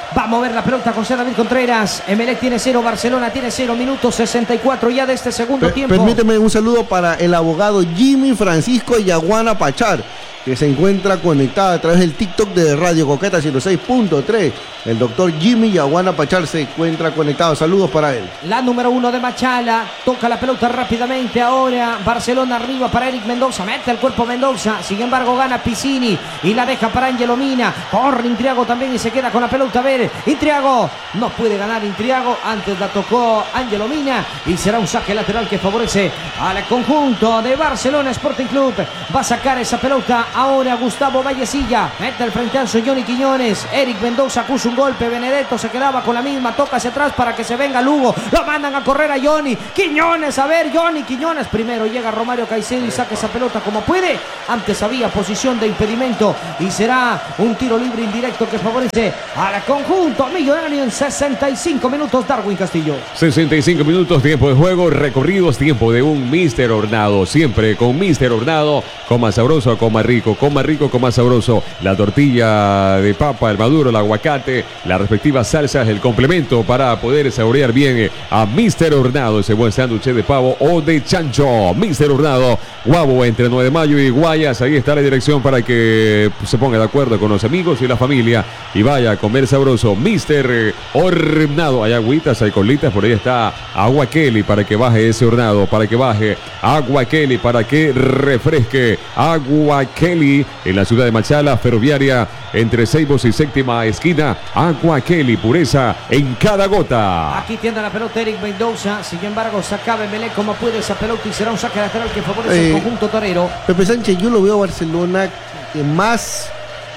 Va a mover la pelota José David Contreras. Emelec tiene cero, Barcelona tiene cero. Minutos sesenta y cuatro ya de este segundo Per- tiempo. Permíteme un saludo para el abogado Jimmy Francisco Yaguana Pachar, que se encuentra conectada a través del TikTok de Radio Coqueta ciento seis punto tres. El doctor Jimmy Yaguana Pachar se encuentra conectado. Saludos para él. La número uno de Machala. Toca la pelota rápidamente ahora. Barcelona arriba para Eric Mendoza. Mete el cuerpo Mendoza. Sin embargo gana Piscini y la deja para Angelo Mina. Corre Intriago también y se queda con la pelota. A ver, Intriago. No puede ganar Intriago. Antes la tocó Angelo Mina. Y será un saque lateral que favorece al conjunto de Barcelona Sporting Club. Va a sacar esa pelota ahora Gustavo Vallecilla. Mete el frenteazo Johnny Quiñones. Eric Mendoza acusa un golpe. Benedetto se quedaba con la misma. Toca hacia atrás para que se venga Lugo. Lo mandan a correr a Johnny Quiñones. A ver, Johnny Quiñones. Primero llega Romario Caicedo y saca esa pelota como puede. Antes había posición de impedimento y será un tiro libre indirecto que favorece al conjunto millonario en sesenta y cinco minutos. Darwin Castillo. sesenta y cinco minutos, tiempo de juego, recorridos, tiempo de un míster Hornado. Siempre con míster Hornado, coma sabroso, coma rico, coma rico, coma sabroso. La tortilla de papa, el maduro, el aguacate, las respectivas salsas, el complemento para poder saborear bien a míster Hornado, ese buen sándwich de pavo o de chancho. míster Hornado, Guabo, entre nueve de mayo y Guayas. Ahí está la dirección para que se ponga de acuerdo con los amigos y la familia y vaya a comer sabroso. míster Hornado, hay agüitas, hay colitas, por ahí está Agua Kelly para que baje ese hornado, para que baje Agua Kelly, para que refresque Agua Kelly en la ciudad de Machala, ferroviaria entre Ceibos y séptima esquina. Agua Kelly, pureza en cada gota. Aquí tiende la pelota Eric Mendoza. Sin embargo, sacaba Emelec como puede esa pelota y será un saque lateral que favorece Eh, el conjunto torero. Pepe Sánchez, yo lo veo a Barcelona que más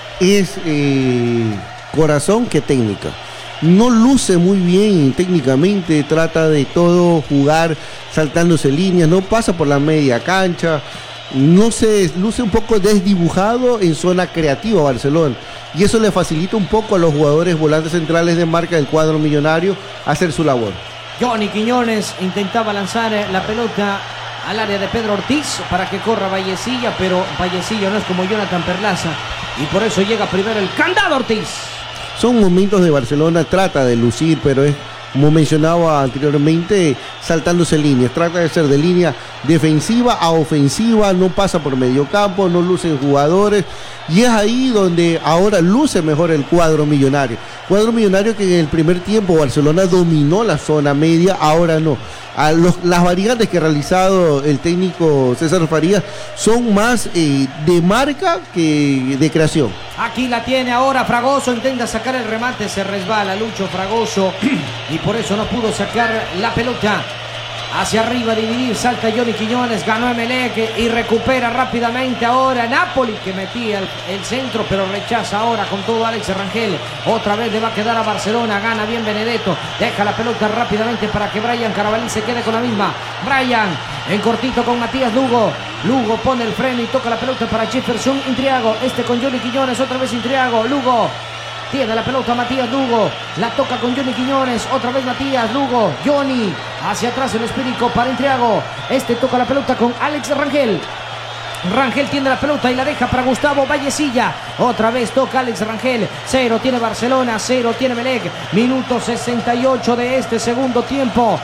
es eh, corazón que técnica. No luce muy bien técnicamente, trata de todo jugar saltándose líneas, no pasa por la media cancha, no se luce un poco desdibujado en zona creativa Barcelona. Y eso le facilita un poco a los jugadores volantes centrales de marca del cuadro millonario hacer su labor. Johnny Quiñones intentaba lanzar la pelota al área de Pedro Ortiz para que corra Vallecilla, pero Vallecilla no es como Jonathan Perlaza y por eso llega primero el candado Ortiz. Son momentos de Barcelona, trata de lucir, pero es, como mencionaba anteriormente, saltándose líneas. Trata de ser de línea defensiva a ofensiva, no pasa por medio campo, no lucen jugadores. Y es ahí donde ahora luce mejor el cuadro millonario. Cuadro millonario que en el primer tiempo Barcelona dominó la zona media, ahora no. A los, las variantes que ha realizado el técnico César Farías son más eh, de marca que de creación. Aquí la tiene ahora Fragoso, intenta sacar el remate, se resbala Lucho Fragoso y por eso no pudo sacar la pelota. Hacia arriba, dividir, salta Johnny Quiñones, ganó Emelec y recupera rápidamente ahora Napoli, que metía el, el centro, pero rechaza ahora con todo Alex Rangel. Otra vez le va a quedar a Barcelona, gana bien Benedetto, deja la pelota rápidamente para que Brian Carabalí se quede con la misma. Brian en cortito con Matías Lugo. Lugo pone el freno y toca la pelota para Jefferson Intriago. Este con Johnny Quiñones, otra vez Intriago. Lugo tiene la pelota Matías Lugo, la toca con Johnny Quiñones, otra vez Matías Lugo, Johnny, hacia atrás el esférico para Intriago, este toca la pelota con Alex Rangel, Rangel tiene la pelota y la deja para Gustavo Vallecilla, otra vez toca Alex Rangel, cero tiene Barcelona, cero tiene Emelec, minuto sesenta y ocho de este segundo tiempo.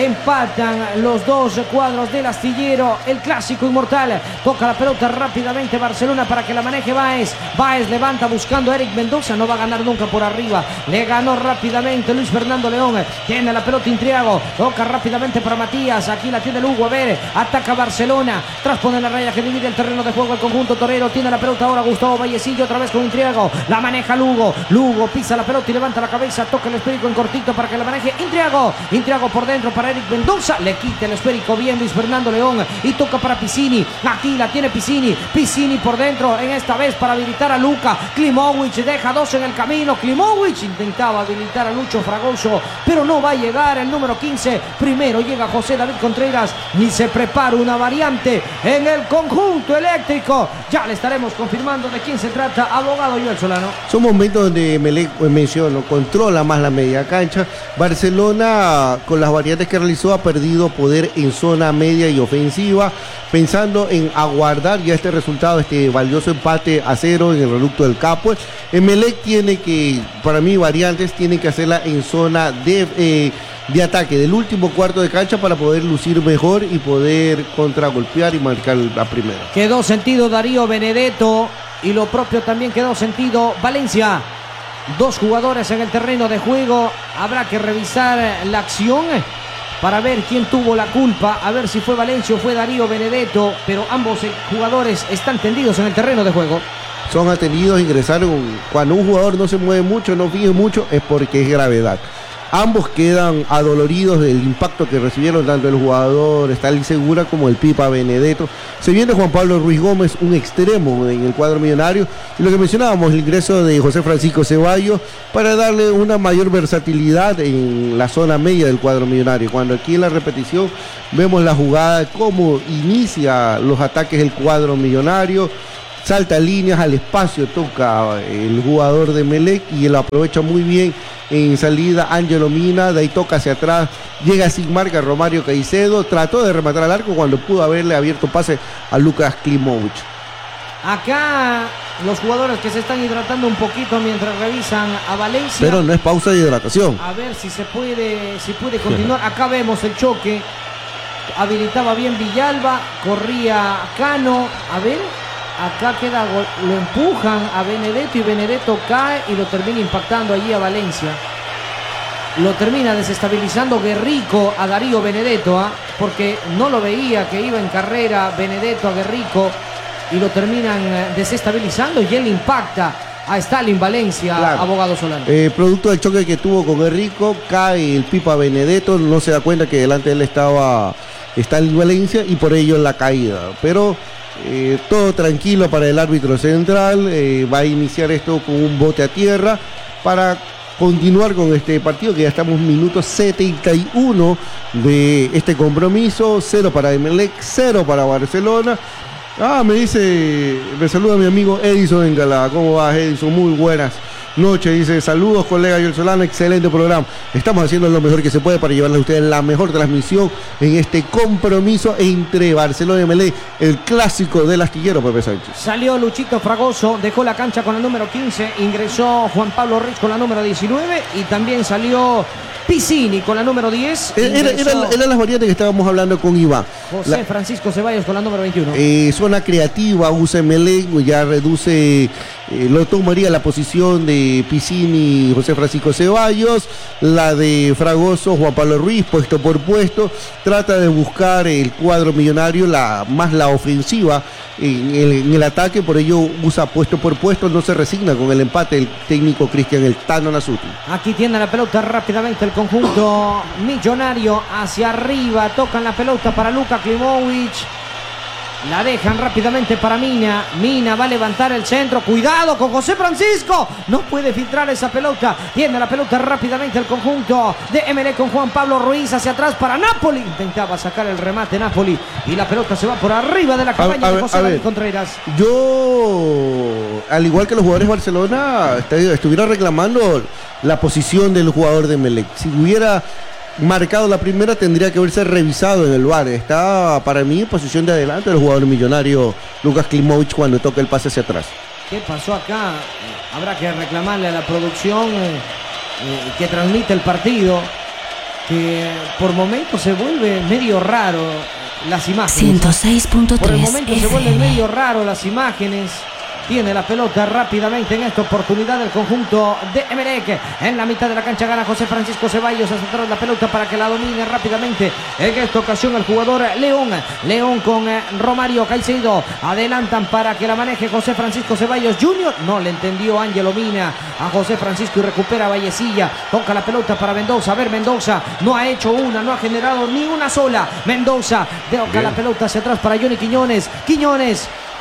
Empatan los dos cuadros del astillero, el clásico inmortal. Toca la pelota rápidamente Barcelona para que la maneje Báez. Báez levanta buscando a Eric Mendoza, no va a ganar nunca por arriba. Le ganó rápidamente Luis Fernando León. Tiene la pelota Intriago, toca rápidamente para Matías. Aquí la tiene Lugo, a ver, ataca Barcelona. Traspone la raya que divide el terreno de juego el conjunto torero. Tiene la pelota ahora Gustavo Vallecillo, otra vez con Intriago. La maneja Lugo. Lugo pisa la pelota y levanta la cabeza. Toca el esférico en cortito para que la maneje Intriago. Intriago por dentro para Eric Mendoza, le quita el esférico bien Luis Fernando León y toca para Piscini. Aquí la tiene Piscini, Piscini por dentro, en esta vez para habilitar a Luka. Klimovic deja dos en el camino. Klimovic intentaba habilitar a Lucho Fragoso, pero no va a llegar el número quince. Primero llega José David Contreras y se prepara una variante en el conjunto eléctrico. Ya le estaremos confirmando de quién se trata, abogado Joel Solano. Son momentos donde Emelec, pues, menciono, controla más la media cancha. Barcelona, con las variantes que realizó, ha perdido poder en zona media y ofensiva, pensando en aguardar ya este resultado, este valioso empate a cero en el reducto del Capo. Emelec tiene que, para mí, variantes, tiene que hacerla en zona de... Eh, de ataque del último cuarto de cancha para poder lucir mejor y poder contragolpear y marcar la primera. Quedó sentido Darío Benedetto y lo propio también quedó sentido Valencia. Dos jugadores en el terreno de juego. Habrá que revisar la acción para ver quién tuvo la culpa, a ver si fue Valencia o fue Darío Benedetto, pero ambos jugadores están tendidos en el terreno de juego. Son atendidos, ingresaron. Cuando un jugador no se mueve mucho, no fije mucho, es porque es gravedad. Ambos quedan adoloridos del impacto que recibieron tanto el jugador Stalin Segura como el Pipa Benedetto. Se viene Juan Pablo Ruiz Gómez, un extremo en el cuadro millonario, y lo que mencionábamos, el ingreso de José Francisco Ceballos para darle una mayor versatilidad en la zona media del cuadro millonario. Cuando aquí en la repetición vemos la jugada, cómo inicia los ataques del cuadro millonario, salta líneas al espacio, toca el jugador de Emelec y él lo aprovecha muy bien. En salida, Ángelo Mina, de ahí toca hacia atrás, llega sin marca Romario Caicedo, trató de rematar al arco cuando pudo haberle abierto pase a Lucas Klimovic. Acá los jugadores que se están hidratando un poquito mientras revisan a Valencia. Pero no es pausa de hidratación. A ver si se puede, si puede continuar. Acá vemos el choque. Habilitaba bien Villalba, corría Cano. A ver, acá queda, lo empujan a Benedetto y Benedetto cae y lo termina impactando allí a Valencia. Lo termina desestabilizando Guerrico a Darío Benedetto, ¿eh? Porque no lo veía que iba en carrera Benedetto a Guerrico y lo terminan desestabilizando y él impacta a Stalin Valencia, claro. Abogado Solano. Eh, producto del choque que tuvo con Guerrico, cae el Pipa Benedetto, no se da cuenta que delante de él estaba Stalin Valencia y por ello la caída. Pero Eh, todo tranquilo para el árbitro central, eh, va a iniciar esto con un bote a tierra para continuar con este partido, que ya estamos en minuto setenta y uno de este compromiso. Cero para Emelec, cero para Barcelona. Ah, me dice, me saluda mi amigo Edison Engala. ¿Cómo vas, Edison? Muy buenas noches. Dice, saludos colega Joel Solano, excelente programa. Estamos haciendo lo mejor que se puede para llevarles a ustedes la mejor transmisión en este compromiso entre Barcelona y Emelec, el clásico del astillero, Pepe Sánchez. Salió Luchito Fragoso, dejó la cancha con el número quince, ingresó Juan Pablo Rich con la número diecinueve y también salió Piscini con la número diez. Era, eran era las variantes que estábamos hablando con Iván. José la, Francisco Ceballos con la número veintiuno. Eh, zona creativa, usa Emelec, ya reduce, eh, lo tomaría la posición de Piscini, José Francisco Ceballos, la de Fragoso, Juan Pablo Ruiz, puesto por puesto, trata de buscar el cuadro millonario, la, más la ofensiva en el, en el ataque, por ello usa puesto por puesto, no se resigna con el empate el técnico Cristian El Tano Nasuti. Aquí tiene la pelota rápidamente el conjunto millonario hacia arriba, tocan la pelota para Luka Klimovic, la dejan rápidamente para Mina. Mina va a levantar el centro, cuidado con José Francisco, no puede filtrar esa pelota, tiene la pelota rápidamente el conjunto de Emelec con Juan Pablo Ruiz hacia atrás para Napoli, intentaba sacar el remate Napoli y la pelota se va por arriba de la cabaña a, a de José David Contreras. Yo, al igual que los jugadores de Barcelona, estuviera reclamando la posición del jugador de Emelec. Si hubiera marcado la primera, tendría que haberse revisado en el V A R. Está para mí en posición de adelante el jugador millonario Lucas Klimovic cuando toca el pase hacia atrás. ¿Qué pasó acá? Habrá que reclamarle a la producción eh, eh, que transmite el partido, que por momentos se vuelve medio raro las imágenes. ciento seis punto tres Por el momento F M. se vuelven medio raro las imágenes. Tiene la pelota rápidamente en esta oportunidad el conjunto de Emelec. En la mitad de la cancha gana José Francisco Ceballos. Hacia atrás la pelota para que la domine rápidamente. En esta ocasión el jugador León. León con Romario Caicedo. Adelantan para que la maneje José Francisco Ceballos junior No le entendió Ángelo Mina a José Francisco y recupera Vallecilla. Toca la pelota para Mendoza. A ver, Mendoza no ha hecho una, no ha generado ni una sola. Mendoza toca la pelota hacia atrás para Johnny Quiñones. Quiñones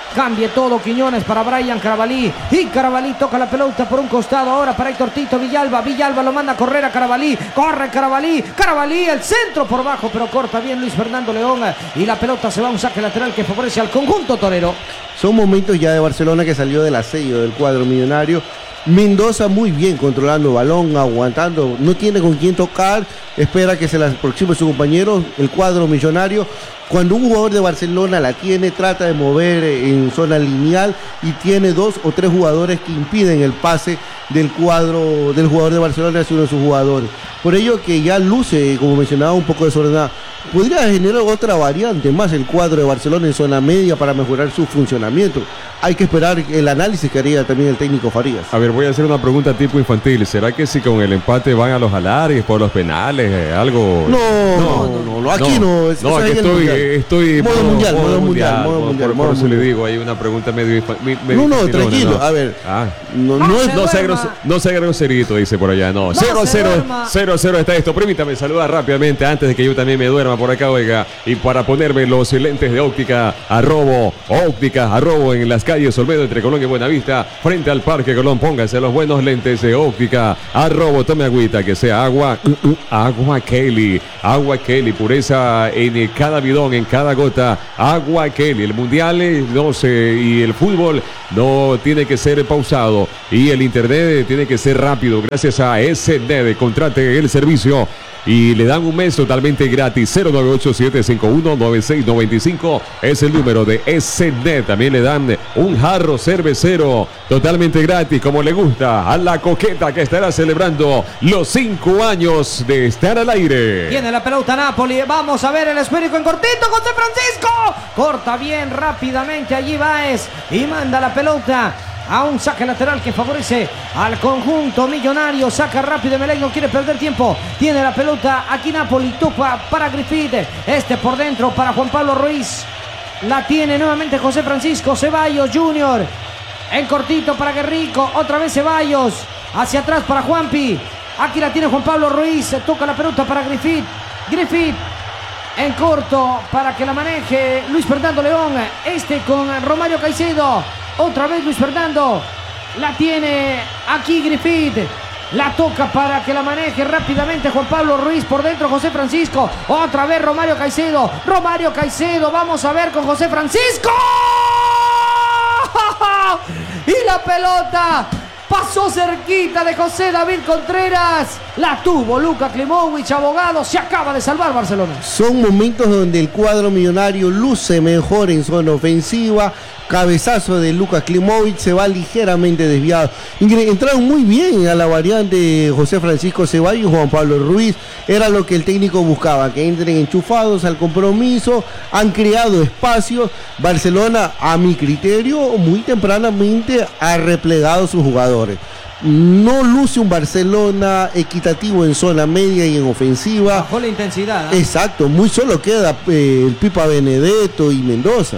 Cambie todo Quiñones para Brian Carabalí. Y Carabalí toca la pelota por un costado ahora para Héctor Tito Villalba. Villalba lo manda a correr a Carabalí. Corre Carabalí. Carabalí, el centro por bajo, pero corta bien Luis Fernando León. Y la pelota se va a un saque lateral que favorece al conjunto torero. Son momentos ya de Barcelona que salió del asedio del cuadro millonario. Mendoza muy bien controlando balón, aguantando, no tiene con quién tocar, espera que se la aproxime su compañero, el cuadro millonario. Cuando un jugador de Barcelona la tiene, trata de mover en zona lineal y tiene dos o tres jugadores que impiden el pase del cuadro del jugador de Barcelona hacia uno de sus jugadores. Por ello que ya luce, como mencionaba, un poco desordenado. Podría generar otra variante más el cuadro de Barcelona en zona media para mejorar su funcionamiento. Hay que esperar el análisis que haría también el técnico Farías. A ver, voy a hacer una pregunta tipo infantil. ¿Será que si con el empate van a los alargues por los penales, eh, algo? No, no, no, no, no, aquí no. No, es, no, aquí estoy, estoy modo mundial, modo mundial, modo por, mundial. Por, modo por eso mundial. le digo, hay una pregunta medio, medio No, no, infantilona, tranquilo. ¿no? A ver, Ah. no, No no se es. No sea, duerma. gros- no sea groserito, dice por allá. No, No cero se cero, duerma. cero cero está esto. Permítame saludar rápidamente antes de que yo también me duerma por acá, oiga. Y para ponerme los lentes de óptica, arrobo, óptica, arrobo en las calles Olmedo entre Colón y Buenavista, frente al Parque Colón. Póngase los buenos lentes de óptica, arrobo, tome agüita, que sea agua, uh, uh, agua Kelly, agua Kelly, pureza en cada bidón, en cada gota, agua Kelly. El mundial eh, no sé, y el fútbol no tiene que ser pausado y el internet tiene que ser rápido. Gracias a S N E D, contrate el servicio y le dan un mes totalmente gratis. Cero nueve ocho siete cinco uno nueve seis nueve cinco es el número de S N E D. También le dan un jarro cervecero totalmente gratis, como le gusta a la coqueta, que estará celebrando los cinco años de estar al aire. Tiene la pelota Napoli. Vamos a ver el esférico en cortito. José Francisco. Corta bien rápidamente allí Báez. Y manda la pelota a un saque lateral que favorece al conjunto millonario. Saca rápido Emelec, no quiere perder tiempo. Tiene la pelota aquí Napoli. Topa para Griffith. Este por dentro para Juan Pablo Ruiz. La tiene nuevamente José Francisco Ceballos junior En cortito para Guerrico. Otra vez Ceballos. Hacia atrás para Juanpi. Aquí la tiene Juan Pablo Ruiz. Toca la pelota para Griffith. Griffith en corto para que la maneje Luis Fernando León. Este con Romario Caicedo. Otra vez Luis Fernando. La tiene aquí Griffith. La toca para que la maneje rápidamente Juan Pablo Ruiz. Por dentro José Francisco. Otra vez Romario Caicedo. Romario Caicedo. Vamos a ver con José Francisco. Y la pelota pasó cerquita de José David Contreras. La tuvo Luka Klimovich, abogado. Se acaba de salvar Barcelona. Son momentos donde el cuadro millonario luce mejor en zona ofensiva. Cabezazo de Lucas Klimovic, se va ligeramente desviado. Entraron muy bien a la variante José Francisco Ceballos y Juan Pablo Ruiz. Era lo que el técnico buscaba, que entren enchufados al compromiso. Han creado espacios. Barcelona, a mi criterio, muy tempranamente ha replegado sus jugadores. No luce un Barcelona equitativo en zona media y en ofensiva. Bajó la intensidad, ¿eh? Exacto, muy solo queda eh, el Pipa Benedetto y Mendoza.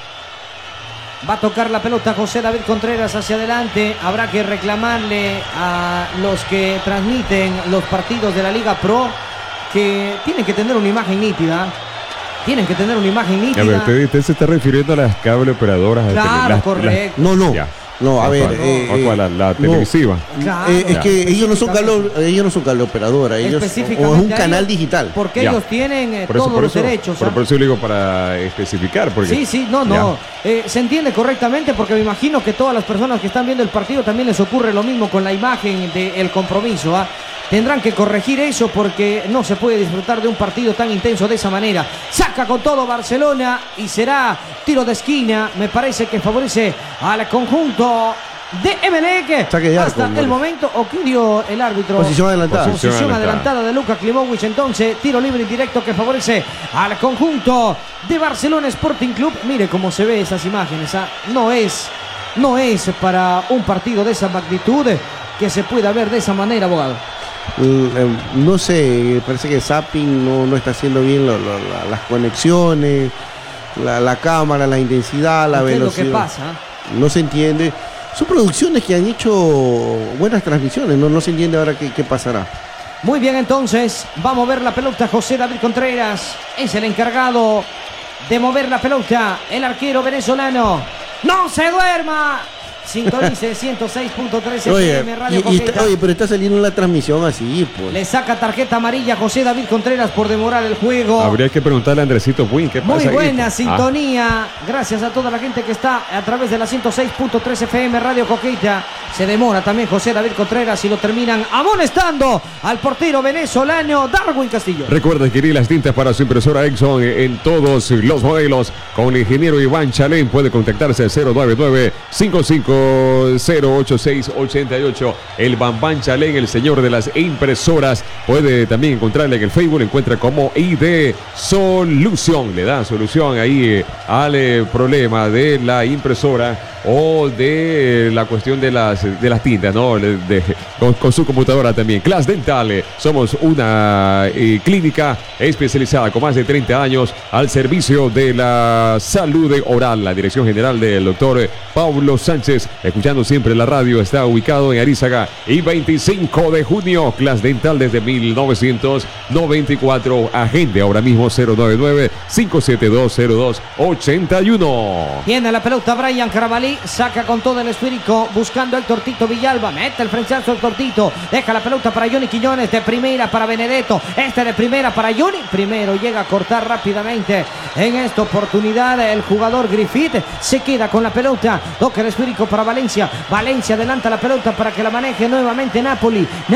Va a tocar la pelota José David Contreras hacia adelante. Habrá que reclamarle a los que transmiten los partidos de la Liga Pro que tienen que tener una imagen nítida. Tienen que tener una imagen nítida. A ver, usted, usted se está refiriendo a las cable operadoras. Claro, las- correcto. No, no. Ya. No, a ¿A ver, cuál? eh, ¿A cuál? La, la no. televisiva. Claro. Eh, es Ya. que ellos no son cable, ellos no son cable operadora, ellos o es Específicamente un a canal ellos, digital. Porque Ya. ellos tienen eh, Por eso, todos por los eso, derechos. por, ¿ah? por eso le digo para especificar. Porque, Sí, sí, no, no. Eh, se entiende correctamente porque me imagino que todas las personas que están viendo el partido también les ocurre lo mismo con la imagen del compromiso. ¿ah? Tendrán que corregir eso porque no se puede disfrutar de un partido tan intenso de esa manera. Saca con todo Barcelona y será tiro de esquina. Me parece que favorece al conjunto de Emelec. Saque de arco, Hasta hombre. el momento, ¿o qué dio el árbitro? Posición adelantada. Posición, Posición adelantada. adelantada de Luka Klimovich. Entonces, tiro libre indirecto que favorece al conjunto de Barcelona Sporting Club. Mire cómo se ve esas imágenes. ¿ah? No es, no es para un partido de esa magnitud que se pueda ver de esa manera, abogado. Eh, no sé, parece que Zapping no, no está haciendo bien lo- lo- la- las conexiones, la, la cámara, la intensidad, la ¿Qué es lo velocidad. que pasa? No se entiende. Son producciones que han hecho buenas transmisiones, no, no se entiende ahora qué, qué pasará. Muy bien, entonces, va a mover la pelota José David Contreras. Es el encargado de mover la pelota. El arquero venezolano ¡No se duerma! Sintonice ciento seis punto tres Oye, F M Radio y- y está- Coqueta. oye, pero está saliendo la transmisión así, pues. Le saca tarjeta amarilla José David Contreras por demorar el juego. Habría que preguntarle a Andresito Win qué pasa Muy ahí? buena Ah, sintonía. Gracias a toda la gente que está a través de la ciento seis punto tres F M Radio Coqueta. Se demora también José David Contreras y lo terminan amonestando al portero venezolano Darwin Castillo. Recuerda adquirir las tintas para su impresora Exxon en todos los modelos. Con el ingeniero Iván Chalén puede contactarse al cero nueve nueve, cinco cinco cero, ocho seis ocho ocho. El Bambán Chalén, el señor de las impresoras. Puede también encontrarle en el Facebook, encuentra como I D Solución. Le da solución ahí eh, al eh, problema de la impresora o de eh, la cuestión de las, de las tintas, ¿no? De- de- con, con su computadora también. Class Dental, eh, somos una eh, clínica especializada con más de treinta años al servicio de la salud oral. La dirección general del doctor eh, Pablo Sánchez, escuchando siempre la radio, está ubicado en Arízaga y veinticinco de junio. Class Dental desde mil novecientos noventa y cuatro. Agende ahora mismo cero nueve nueve, cinco siete dos, cero dos ocho uno. Tiene la pelota Brian Carabalí, saca con todo el esférico buscando a Héctor Tito Villalba, mete el frenzazo Héctor Tito, deja la pelota para Johnny Quiñones, de primera para Benedetto, este de primera para Johnny, primero llega a cortar rápidamente en esta oportunidad el jugador Griffith, se queda con la pelota, toca el esférico para Valencia, Valencia adelanta la pelota para que la maneje nuevamente Napoli.